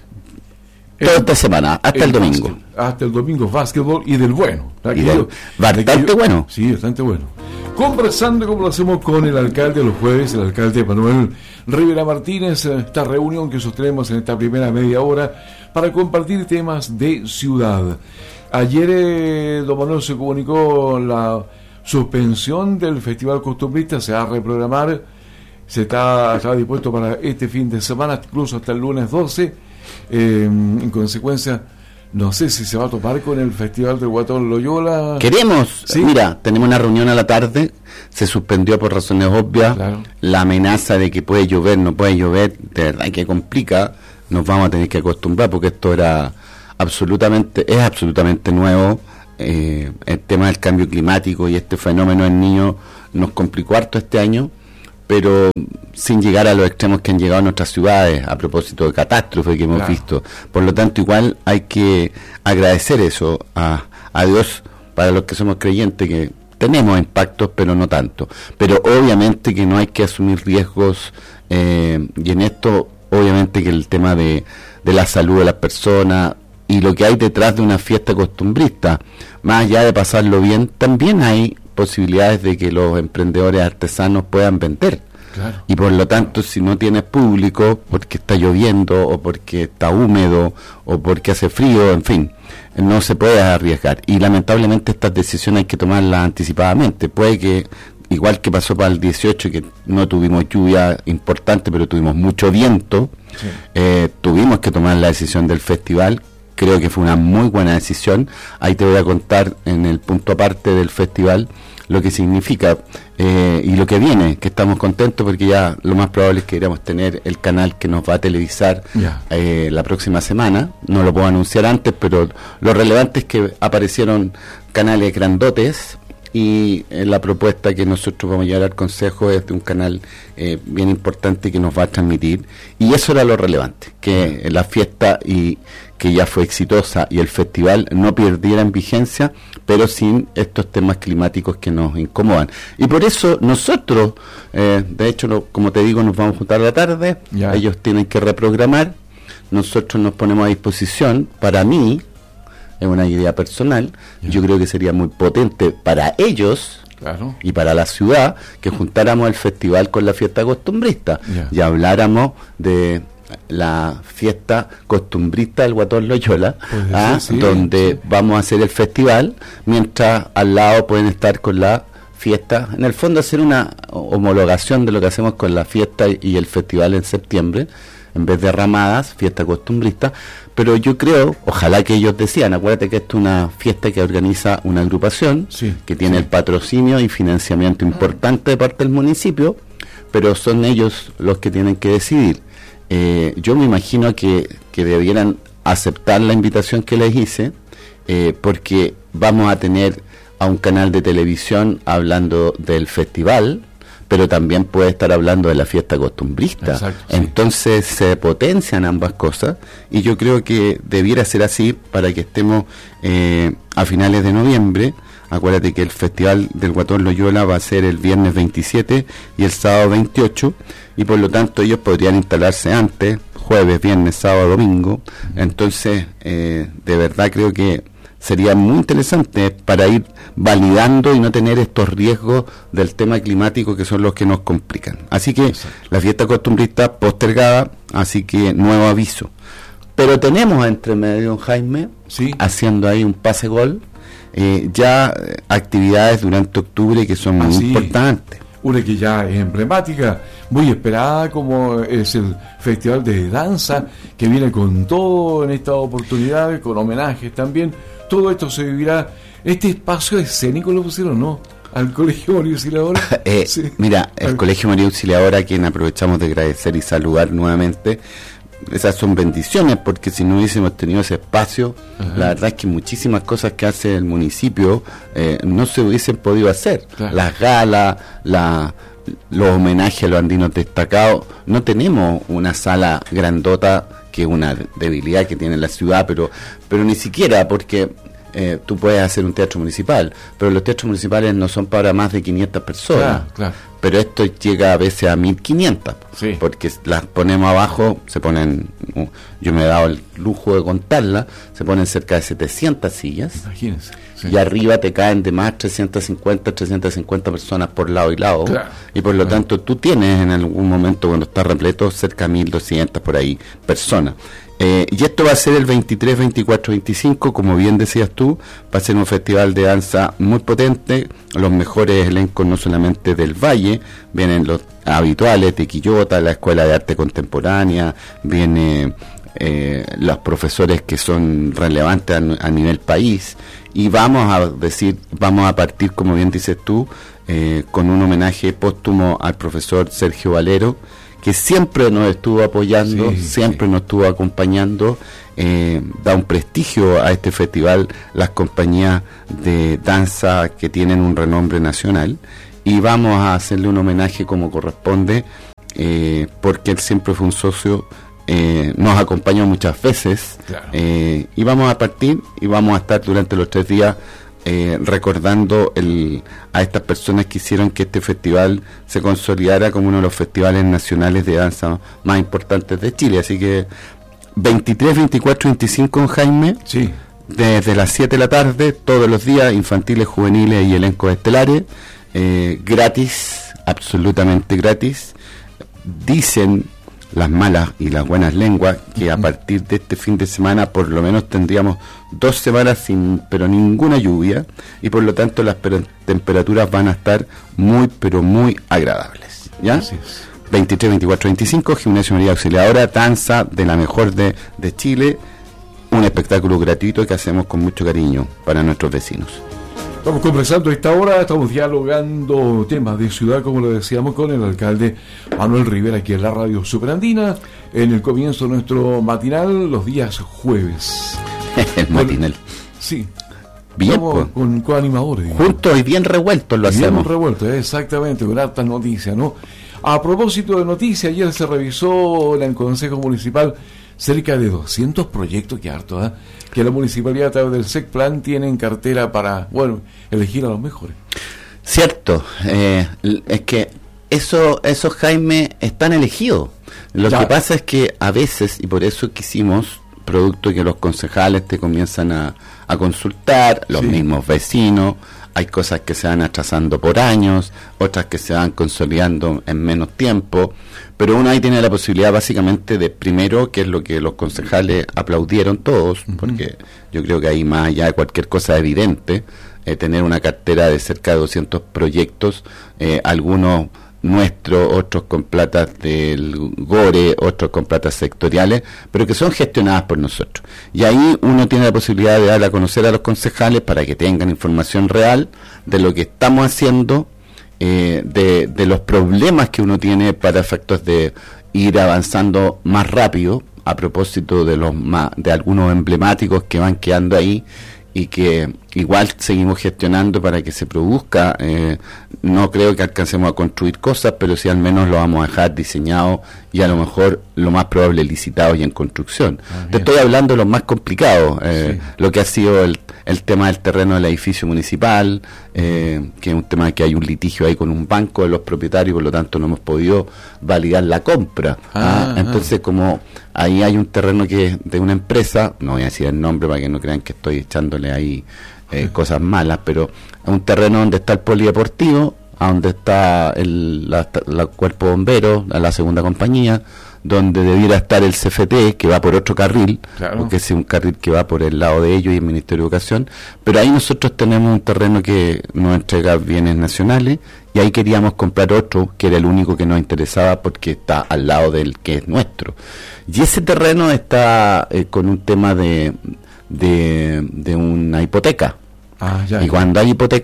toda esta semana, hasta el, el domingo. Básquet, hasta el domingo, básquetbol y del bueno. Y del, bastante yo, bueno. Sí, bastante bueno. Conversando como lo hacemos con el alcalde los jueves, el alcalde Manuel Rivera Martínez, esta reunión que sostenemos en esta primera media hora para compartir temas de ciudad. Ayer eh, don Manuel se comunicó la suspensión del Festival Costumbrista, se va a reprogramar, se está, está dispuesto para este fin de semana, incluso hasta el lunes doce. Eh, en consecuencia, no sé si se va a topar con el Festival del Guatón Loyola. Queremos, ¿sí? Mira, tenemos una reunión a la tarde, se suspendió por razones obvias, claro. La amenaza de que puede llover, no puede llover, de verdad que complica, nos vamos a tener que acostumbrar porque esto era absolutamente, es absolutamente nuevo, eh, el tema del cambio climático y este fenómeno en niños nos complicó harto este año, pero sin llegar a los extremos que han llegado a nuestras ciudades a propósito de catástrofes que hemos claro. visto. Por lo tanto, igual hay que agradecer eso a, a Dios, para los que somos creyentes, que tenemos impactos, pero no tanto. Pero obviamente que no hay que asumir riesgos, eh, y en esto, obviamente que el tema de, de la salud de las personas y lo que hay detrás de una fiesta costumbrista, más allá de pasarlo bien, también hay posibilidades de que los emprendedores artesanos puedan vender. Claro. Y por lo tanto, si no tienes público, porque está lloviendo, o porque está húmedo, o porque hace frío, en fin, no se puede arriesgar. Y lamentablemente estas decisiones hay que tomarlas anticipadamente. Puede que, igual que pasó para el dieciocho, que no tuvimos lluvia importante, pero tuvimos mucho viento, sí. eh, tuvimos que tomar la decisión del festival. Creo que fue una muy buena decisión. Ahí te voy a contar en el punto aparte del festival lo que significa eh, y lo que viene, que estamos contentos porque ya lo más probable es que queramos tener el canal que nos va a televisar yeah. eh, la próxima semana. No lo puedo anunciar antes, pero lo relevante es que aparecieron canales grandotes y eh, la propuesta que nosotros vamos a llevar al Consejo es de un canal eh, bien importante que nos va a transmitir, y eso era lo relevante, que eh, la fiesta y que ya fue exitosa y el festival no perdieran vigencia, pero sin estos temas climáticos que nos incomodan. Y por eso nosotros, eh, de hecho, lo, como te digo, nos vamos a juntar a la tarde, ya. Ellos tienen que reprogramar, nosotros nos ponemos a disposición. Para mí, es una idea personal, ya. Yo creo que sería muy potente para ellos, claro. Y para la ciudad, que juntáramos el festival con la fiesta costumbrista, ya. Y habláramos de la fiesta costumbrista del Guatón Loyola, pues ¿ah? sí, donde sí. vamos a hacer el festival, mientras al lado pueden estar con la fiesta, en el fondo hacer una homologación de lo que hacemos con la fiesta y el festival en septiembre, en vez de ramadas, fiesta costumbrista. Pero yo creo, ojalá que ellos decían, acuérdate que esto es una fiesta que organiza una agrupación, sí, que tiene sí. el patrocinio y financiamiento importante de parte del municipio, pero son ellos los que tienen que decidir. Eh, yo me imagino que, que debieran aceptar la invitación que les hice, eh, porque vamos a tener a un canal de televisión hablando del festival, pero también puede estar hablando de la fiesta costumbrista. Exacto, sí. Entonces se potencian ambas cosas, y yo creo que debiera ser así para que estemos eh, a finales de noviembre. Acuérdate que el Festival del Guatón Loyola va a ser el viernes veintisiete y el sábado veintiocho, y por lo tanto ellos podrían instalarse antes, jueves, viernes, sábado, domingo. Entonces, eh, de verdad creo que sería muy interesante para ir validando y no tener estos riesgos del tema climático que son los que nos complican. Así que exacto. La fiesta costumbrista postergada, así que nuevo aviso. Pero tenemos entre medio, Jaime, sí. haciendo ahí un pase gol, eh, ya eh, actividades durante octubre que son muy ah, sí. importantes. Una que ya es emblemática, muy esperada, como es el Festival de Danza, que viene con todo en esta oportunidad, con homenajes también. Todo esto se vivirá. Este espacio escénico lo pusieron, ¿no? Al Colegio María Auxiliadora. eh, sí. Mira, el Al... Colegio María Auxiliadora, a quien aprovechamos de agradecer y saludar nuevamente, esas son bendiciones, porque si no hubiésemos tenido ese espacio, uh-huh. la verdad es que muchísimas cosas que hace el municipio eh, no se hubiesen podido hacer. Claro. Las galas, la, los homenajes a los andinos destacados. No tenemos una sala grandota, que es una debilidad que tiene la ciudad, pero, pero ni siquiera, porque eh, tú puedes hacer un teatro municipal, pero los teatros municipales no son para más de quinientas personas. Claro, claro. Pero esto llega a veces a mil quinientas, sí. porque las ponemos abajo, se ponen, yo me he dado el lujo de contarlas, se ponen cerca de setecientas sillas. Imagínense. Sí. Y arriba te caen de más trescientas cincuenta, trescientas cincuenta personas por lado y lado. Claro. Y por lo claro. tanto tú tienes en algún momento, cuando está repleto, cerca de mil doscientas por ahí personas. Eh, y esto va a ser el veintitrés, veinticuatro, veinticinco, como bien decías tú, va a ser un festival de danza muy potente, los mejores elencos no solamente del Valle, vienen los habituales de Quillota, la Escuela de Arte Contemporánea, vienen eh, los profesores que son relevantes a, a nivel país, y vamos a decir, vamos a partir, como bien dices tú, eh, con un homenaje póstumo al profesor Sergio Valero, que siempre nos estuvo apoyando, sí, siempre sí. nos estuvo acompañando, eh, da un prestigio a este festival, las compañías de danza que tienen un renombre nacional, y vamos a hacerle un homenaje como corresponde, eh, porque él siempre fue un socio, eh, nos acompañó muchas veces, claro. eh, y vamos a partir, y vamos a estar durante los tres días Eh, recordando el, a estas personas que hicieron que este festival se consolidara como uno de los festivales nacionales de danza más importantes de Chile. Así que veintitrés, veinticuatro, veinticinco en Jaime, sí. desde las siete de la tarde, todos los días, infantiles, juveniles y elencos estelares, eh, gratis, absolutamente gratis. Dicen las malas y las buenas lenguas que a partir de este fin de semana por lo menos tendríamos dos semanas sin pero ninguna lluvia, y por lo tanto las per- temperaturas van a estar muy pero muy agradables, ¿ya? veintitrés, veinticuatro, veinticinco, Gimnasio María Auxiliadora, danza de la mejor de, de Chile, un espectáculo gratuito que hacemos con mucho cariño para nuestros vecinos. Estamos conversando a esta hora, estamos dialogando temas de ciudad, como lo decíamos, con el alcalde Manuel Rivera, aquí en la Radio Superandina, en el comienzo de nuestro matinal, los días jueves. El matinal. Con, sí. Bien, pues. Con, con animadores. Digamos. Juntos y bien revueltos lo bien hacemos. Bien revueltos, exactamente, con hartas noticias, ¿no? A propósito de noticias, ayer se revisó en el Consejo Municipal cerca de doscientos proyectos, que harto, ¿eh? que la municipalidad a través del SECPLAN tiene en cartera para, bueno, elegir a los mejores. Cierto, eh, es que eso, esos, Jaime, están elegidos. Lo ya. que pasa es que a veces, y por eso quisimos, producto que los concejales te comienzan a, a consultar, los sí. mismos vecinos, hay cosas que se van atrasando por años, otras que se van consolidando en menos tiempo, pero uno ahí tiene la posibilidad básicamente de, primero, que es lo que los concejales aplaudieron todos, uh-huh. porque yo creo que ahí más allá de cualquier cosa evidente, eh, tener una cartera de cerca de doscientos proyectos, eh, algunos nuestros, otros con platas del GORE, otros con platas sectoriales, pero que son gestionadas por nosotros. Y ahí uno tiene la posibilidad de dar a conocer a los concejales para que tengan información real de lo que estamos haciendo, eh, de, de los problemas que uno tiene para efectos de ir avanzando más rápido, a propósito de los más, de algunos emblemáticos que van quedando ahí, y que igual seguimos gestionando para que se produzca. Eh, no creo que alcancemos a construir cosas, pero sí al menos lo vamos a dejar diseñado y a lo mejor lo más probable licitado y en construcción. Ah, Te estoy hablando de lo más complicado, eh, sí. lo que ha sido el, el tema del terreno del edificio municipal, eh, que es un tema que hay un litigio ahí con un banco de los propietarios, por lo tanto no hemos podido validar la compra. Ah, ah, entonces, como ahí hay un terreno que es de una empresa, no voy a decir el nombre para que no crean que estoy echándole ahí eh, cosas malas, pero es un terreno donde está el polideportivo, a donde está el la, la cuerpo bombero, la segunda compañía, donde debiera estar el C F T, que va por otro carril, claro. porque es un carril que va por el lado de ellos y el Ministerio de Educación, pero ahí nosotros tenemos un terreno que nos entrega bienes nacionales, y ahí queríamos comprar otro, que era el único que nos interesaba porque está al lado del que es nuestro. Y ese terreno está eh, con un tema de, de, de una hipoteca. Ah, ya, y ya. Cuando hay hipotecas,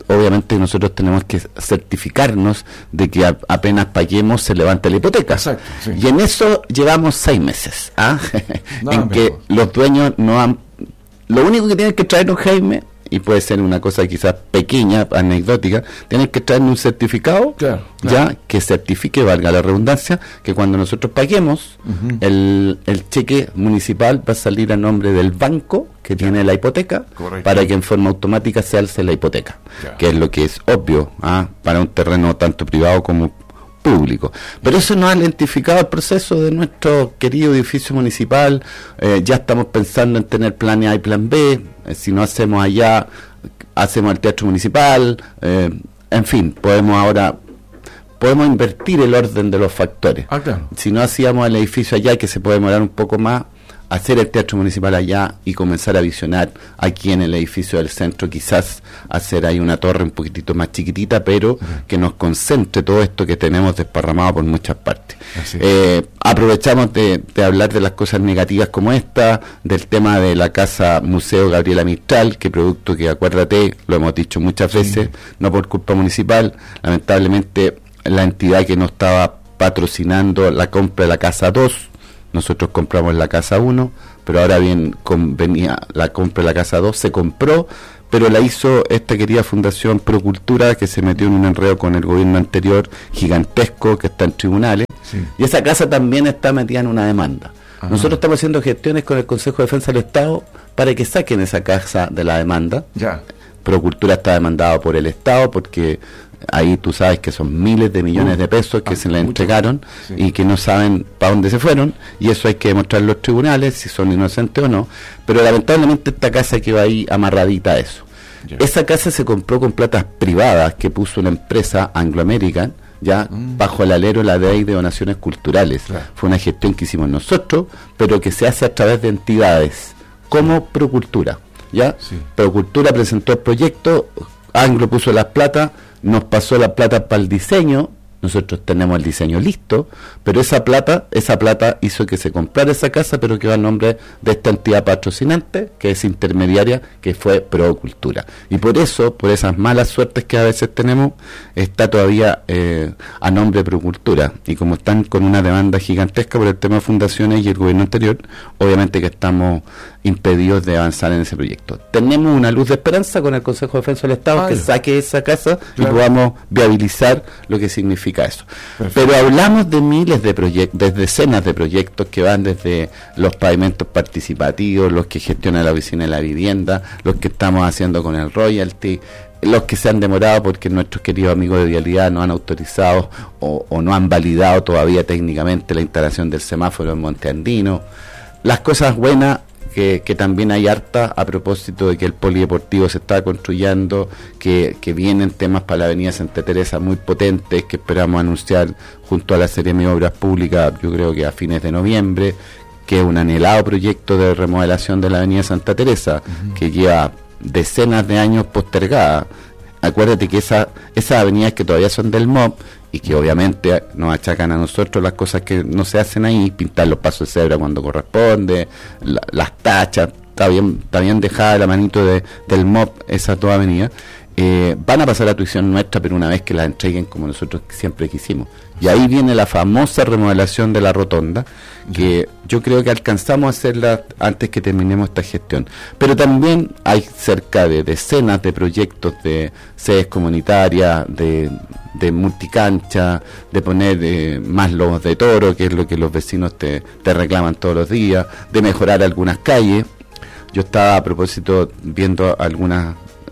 obviamente nosotros tenemos que certificarnos de que a, apenas paguemos se levanta la hipoteca. Exacto, sí. Y en eso llevamos seis meses, ¿ah? No, en que mejor. los dueños no han... Lo único que tienen que traernos, Jaime, y puede ser una cosa quizás pequeña, anecdótica, tienen que traernos un certificado, claro, ya claro. que certifique, valga la redundancia, que cuando nosotros paguemos, Uh-huh. el, el cheque municipal va a salir a nombre del banco que tiene la hipoteca, correcto, para que en forma automática se alce la hipoteca, ya. que es lo que es obvio, ¿ah? Para un terreno tanto privado como público. Pero eso no ha lentificado el proceso de nuestro querido edificio municipal. Eh, ya estamos pensando en tener plan A y plan B. Eh, si no hacemos allá, hacemos el teatro municipal. Eh, en fin, podemos ahora podemos invertir el orden de los factores. Ah, claro. Si no hacíamos el edificio allá, que se puede demorar un poco más, hacer el teatro municipal allá y comenzar a visionar aquí en el edificio del centro, quizás hacer ahí una torre un poquitito más chiquitita, pero uh-huh. que nos concentre todo esto que tenemos desparramado por muchas partes. Eh, aprovechamos de, de hablar de las cosas negativas como esta, del tema de la casa Museo Gabriela Mistral, que producto que, acuérdate, lo hemos dicho muchas veces, sí. no por culpa municipal, lamentablemente la entidad que no estaba patrocinando la compra de la casa dos, nosotros compramos la casa uno, pero ahora bien convenía la compra de la casa dos, se compró, pero la hizo esta querida Fundación Procultura, que se metió en un enredo con el gobierno anterior gigantesco, que está en tribunales, sí. y esa casa también está metida en una demanda. Ajá. Nosotros estamos haciendo gestiones con el Consejo de Defensa del Estado para que saquen esa casa de la demanda. Ya. Procultura está demandado por el Estado porque ahí tú sabes que son miles de millones uh, de pesos que ah, se le entregaron sí. y que no saben para dónde se fueron, y eso hay que demostrar en los tribunales si son inocentes o no, pero lamentablemente esta casa quedó ahí amarradita a eso. Yeah. Esa casa se compró con platas privadas que puso una empresa Anglo American, ya mm. bajo el alero la ley de donaciones culturales. Claro. Fue una gestión que hicimos nosotros, pero que se hace a través de entidades como Procultura, ya sí. Procultura presentó el proyecto, Anglo puso las platas, nos pasó la plata para el diseño, nosotros tenemos el diseño listo, pero esa plata, esa plata hizo que se comprara esa casa, pero que va a nombre de esta entidad patrocinante, que es intermediaria, que fue Procultura. Y por eso, por esas malas suertes que a veces tenemos, está todavía eh, a nombre de Procultura. Y como están con una demanda gigantesca por el tema de fundaciones y el gobierno anterior, obviamente que estamos impedidos de avanzar en ese proyecto. Tenemos una luz de esperanza con el Consejo de Defensa del Estado, ah, que ya. saque esa casa claro. y podamos viabilizar lo que significa eso. Perfecto. Pero hablamos de miles de proyectos, de decenas de proyectos que van desde los pavimentos participativos, los que gestiona la oficina de la vivienda, los que estamos haciendo con el royalty, los que se han demorado porque nuestros queridos amigos de Vialidad no han autorizado o, o no han validado todavía técnicamente la instalación del semáforo en Monte Andino. Las cosas buenas, Que, que también hay harta a propósito de que el polideportivo se está construyendo, que, que vienen temas para la avenida Santa Teresa muy potentes, que esperamos anunciar junto a la Seremi de Obras Públicas, yo creo que a fines de noviembre, que es un anhelado proyecto de remodelación de la avenida Santa Teresa, uh-huh. que lleva decenas de años postergada. Acuérdate que esa, esas avenidas que todavía son del M O B y que obviamente nos achacan a nosotros las cosas que no se hacen ahí, pintar los pasos de cebra cuando corresponde, la, las tachas, está bien, está bien dejada la manito de, del M O B, esas dos avenidas, eh, van a pasar a tuición nuestra, pero una vez que las entreguen como nosotros siempre quisimos. Y ahí viene la famosa remodelación de la rotonda, que yo creo que alcanzamos a hacerla antes que terminemos esta gestión. Pero también hay cerca de decenas de proyectos de sedes comunitarias, de, de multicancha, de poner eh, más lobos de toro, que es lo que los vecinos te, te reclaman todos los días, de mejorar algunas calles. Yo estaba a propósito viendo algunas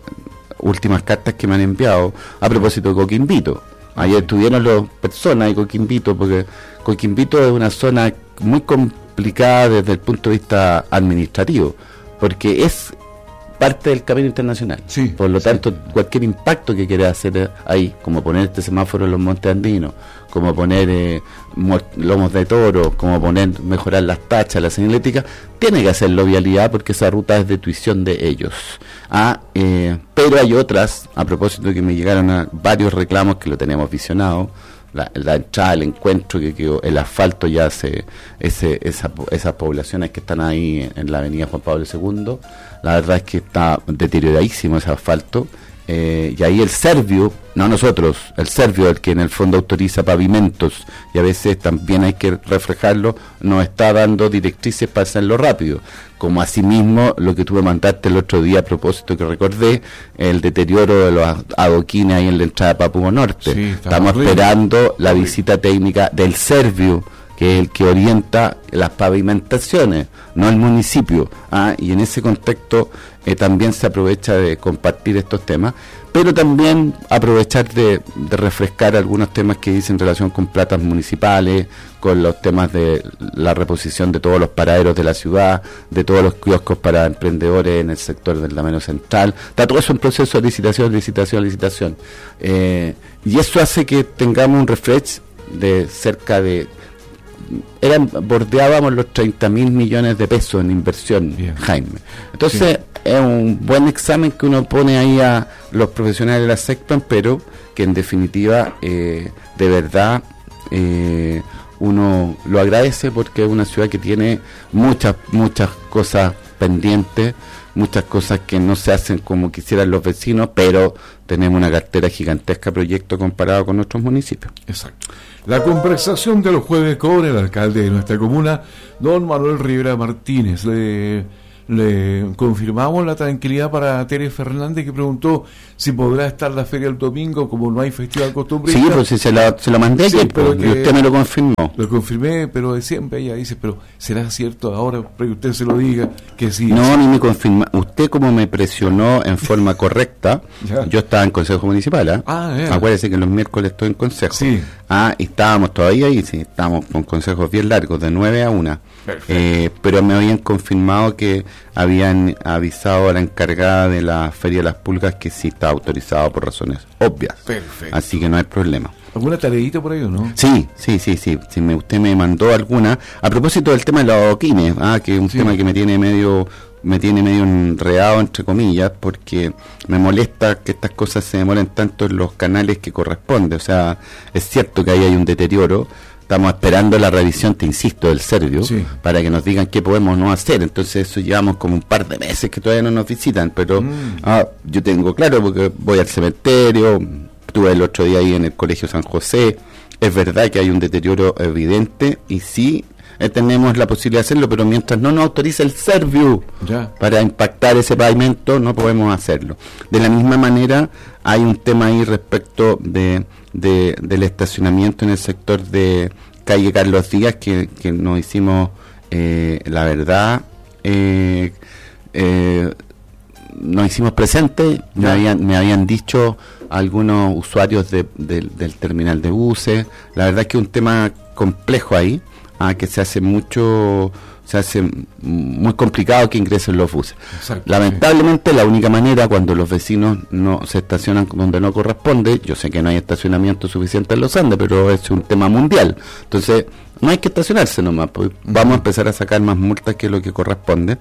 últimas cartas que me han enviado a propósito de Coquimbito. Ayer estuvieron las personas de Coquimbito, porque Coquimbito es una zona muy complicada desde el punto de vista administrativo, porque es parte del camino internacional. Sí, por lo sí. tanto, cualquier impacto que quiera hacer ahí, como poner este semáforo en los Montes Andinos, como poner eh, lomos de toro, como poner mejorar las tachas, la señalética, tiene que hacerlo Vialidad, porque esa ruta es de tuición de ellos. Ah, eh, pero hay otras, a propósito de que me llegaron a varios reclamos que lo tenemos visionado, la, la entrada, el encuentro, que quedó, el asfalto ya se, ese, esa, esas poblaciones que están ahí en la avenida Juan Pablo segundo, la verdad es que está deterioradísimo ese asfalto, Eh, y ahí el Servio, no nosotros, el Servio, el que en el fondo autoriza pavimentos, y a veces también hay que reflejarlo, nos está dando directrices para hacerlo rápido, como asimismo lo que tú me mandaste el otro día a propósito que recordé, el deterioro de los adoquines ahí en la entrada de Papugo Norte. Sí, estamos horrible. esperando la visita técnica del Servio, que es el que orienta las pavimentaciones, no el municipio. ¿ah? Y en ese contexto eh, también se aprovecha de compartir estos temas, pero también aprovechar de, de refrescar algunos temas que dicen en relación con platas municipales, con los temas de la reposición de todos los paraderos de la ciudad, de todos los kioscos para emprendedores en el sector del Lameno Central. Está todo eso en proceso de licitación, licitación, licitación. Eh, y eso hace que tengamos un refresh de cerca de... Eran, bordeábamos los treinta mil millones de pesos en inversión, Bien. Jaime. Entonces, sí. es un buen examen que uno pone ahí a los profesionales de la sector, pero que en definitiva, eh, de verdad, eh, uno lo agradece porque es una ciudad que tiene muchas, muchas cosas pendientes, muchas cosas que no se hacen como quisieran los vecinos, pero tenemos una cartera gigantesca de proyectos comparado con nuestros municipios. Exacto. La conversación de los jueves con el alcalde de nuestra comuna, don Manuel Rivera Martínez. Le, le confirmamos la tranquilidad para Tere Fernández, que preguntó si podrá estar la feria el domingo, como no hay festival costumbrista. Sí, pues si se, la, se lo mandé, sí, pero que, y usted me lo confirmó. Lo confirmé, pero siempre ella dice, pero ¿será cierto ahora para que usted se lo diga? Que sí. No, sí. Ni me confirma. Usted como me presionó en forma correcta, yo estaba en Consejo Municipal, ¿eh? ah, yeah. Acuérdese que los miércoles estoy en Consejo. Sí. Ah, y estábamos todavía ahí, sí, estábamos con consejos bien largos, de nueve a una. Eh, pero me habían confirmado que habían avisado a la encargada de la Feria de las Pulgas que sí está autorizado por razones obvias. Perfecto. Así que no hay problema. ¿Alguna tareita por ahí o no? Sí, sí, sí, sí. sí me, usted me mandó alguna. A propósito del tema de los adoquines, ah, que es un sí. tema que me tiene medio me tiene medio enredado, entre comillas, porque me molesta que estas cosas se demoren tanto en los canales que corresponde. O sea, es cierto que ahí hay un deterioro. Estamos esperando la revisión, te insisto, del Servio, sí. para que nos digan qué podemos no hacer. Entonces eso llevamos como un par de meses que todavía no nos visitan, pero mm. ah, yo tengo claro porque voy al cementerio, estuve el otro día ahí en el Colegio San José, es verdad que hay un deterioro evidente y sí eh, tenemos la posibilidad de hacerlo, pero mientras no nos autorice el Servio ya. para impactar ese pavimento, no podemos hacerlo. De la misma manera, hay un tema ahí respecto de... De, del estacionamiento en el sector de calle Carlos Díaz que, que nos hicimos eh, la verdad eh, eh, nos hicimos presentes, me habían, me habían dicho algunos usuarios de, de, del terminal de buses, la verdad es que es un tema complejo ahí, ah, que se hace mucho se hace muy complicado que ingresen los buses. Exacto, lamentablemente sí. La única manera cuando los vecinos no se estacionan donde no corresponde, yo sé que no hay estacionamiento suficiente en los Andes, pero es un tema mundial, entonces no hay que estacionarse nomás, pues uh-huh. vamos a empezar a sacar más multas que lo que corresponde.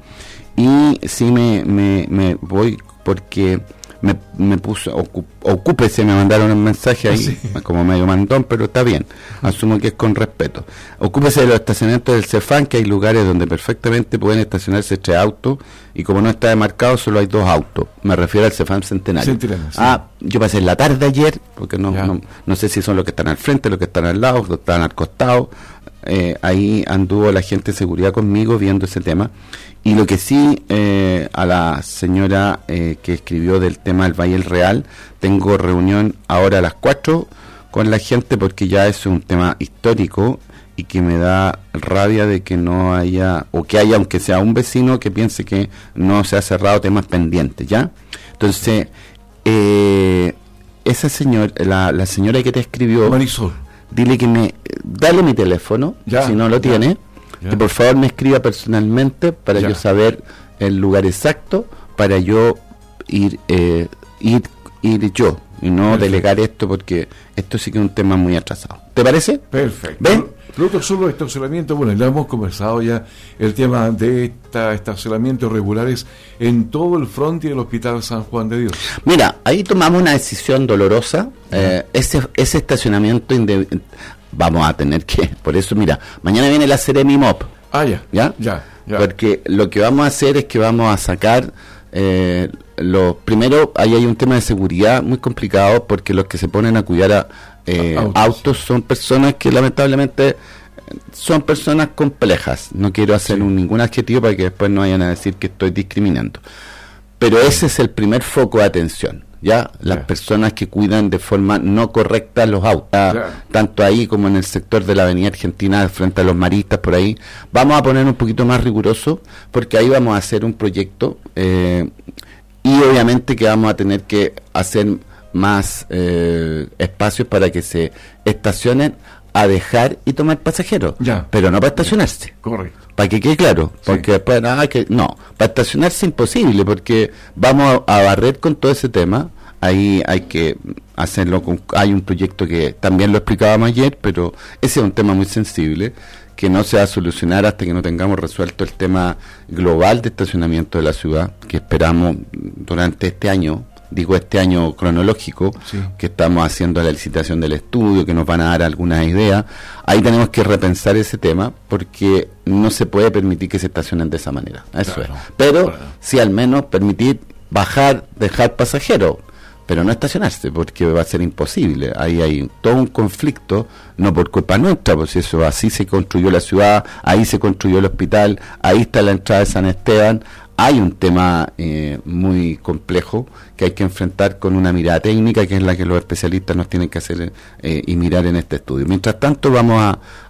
Y sí me, me, me voy porque me, me puso, ocup, ocúpese, me mandaron un mensaje ahí, sí. como medio mandón, pero está bien, asumo que es con respeto. Ocúpese de los estacionamientos del Cefán, que hay lugares donde perfectamente pueden estacionarse tres autos, y como no está demarcado, solo hay dos autos. Me refiero al Cefán Centenario. Centenario sí. Ah, yo pasé la tarde ayer, porque no, no, no sé si son los que están al frente, los que están al lado, los que están al costado. Eh, ahí anduvo la gente de seguridad conmigo viendo ese tema. Y lo que sí, eh, a la señora eh, que escribió del tema del Valle del Real, tengo reunión ahora a las cuatro con la gente porque ya es un tema histórico y que me da rabia de que no haya, o que haya, aunque sea un vecino, que piense que no se ha cerrado temas pendientes, ¿ya? Entonces, eh, esa señora, la, la señora que te escribió, Marisol, dile que me, dale mi teléfono, ya, si no lo ya. tiene, Ya. que por favor me escriba personalmente para ya. yo saber el lugar exacto, para yo ir eh, ir ir yo y no Perfecto. delegar esto, porque esto sí que es un tema muy atrasado. ¿Te parece? Perfecto. ¿Ven? Lo otro solo estacionamiento, bueno, ya hemos conversado ya el tema de esta estacionamientos regulares en todo el frente del Hospital San Juan de Dios. Mira, ahí tomamos una decisión dolorosa, eh, ese ese estacionamiento inde- vamos a tener que, por eso mira, mañana viene la Seremi M O P. Ah, ya, ¿ya? ya, ya. Porque lo que vamos a hacer es que vamos a sacar eh, lo primero, ahí hay un tema de seguridad muy complicado, porque los que se ponen a cuidar a eh, autos. autos son personas que lamentablemente son personas complejas. No quiero hacer sí. un, ningún adjetivo para que después no vayan a decir que estoy discriminando, pero ese es el primer foco de atención. Ya, las yeah. personas que cuidan de forma no correcta los autos, yeah. tanto ahí como en el sector de la Avenida Argentina, frente a los maristas, por ahí, vamos a poner un poquito más riguroso, porque ahí vamos a hacer un proyecto, eh, y obviamente que vamos a tener que hacer más eh, espacios para que se estacionen a dejar y tomar pasajeros, yeah. pero no para estacionarse. Correcto. Para que quede claro, porque sí. después nada que no, para estacionarse imposible, porque vamos a, a barrer con todo ese tema. Ahí hay que hacerlo con, hay un proyecto que también lo explicábamos ayer, pero ese es un tema muy sensible que no se va a solucionar hasta que no tengamos resuelto el tema global de estacionamiento de la ciudad, que esperamos durante este año, digo este año cronológico, sí. que estamos haciendo la licitación del estudio, que nos van a dar algunas ideas. Ahí tenemos que repensar ese tema, porque no se puede permitir que se estacionen de esa manera, eso claro, es. Pero claro. sí al menos permitir bajar, dejar pasajeros, pero no estacionarse, porque va a ser imposible. Ahí hay todo un conflicto, no por culpa nuestra, pues eso, así se construyó la ciudad, ahí se construyó el hospital, ahí está la entrada de San Esteban. Hay un tema eh, muy complejo que hay que enfrentar con una mirada técnica, que es la que los especialistas nos tienen que hacer eh, y mirar en este estudio. Mientras tanto, vamos a,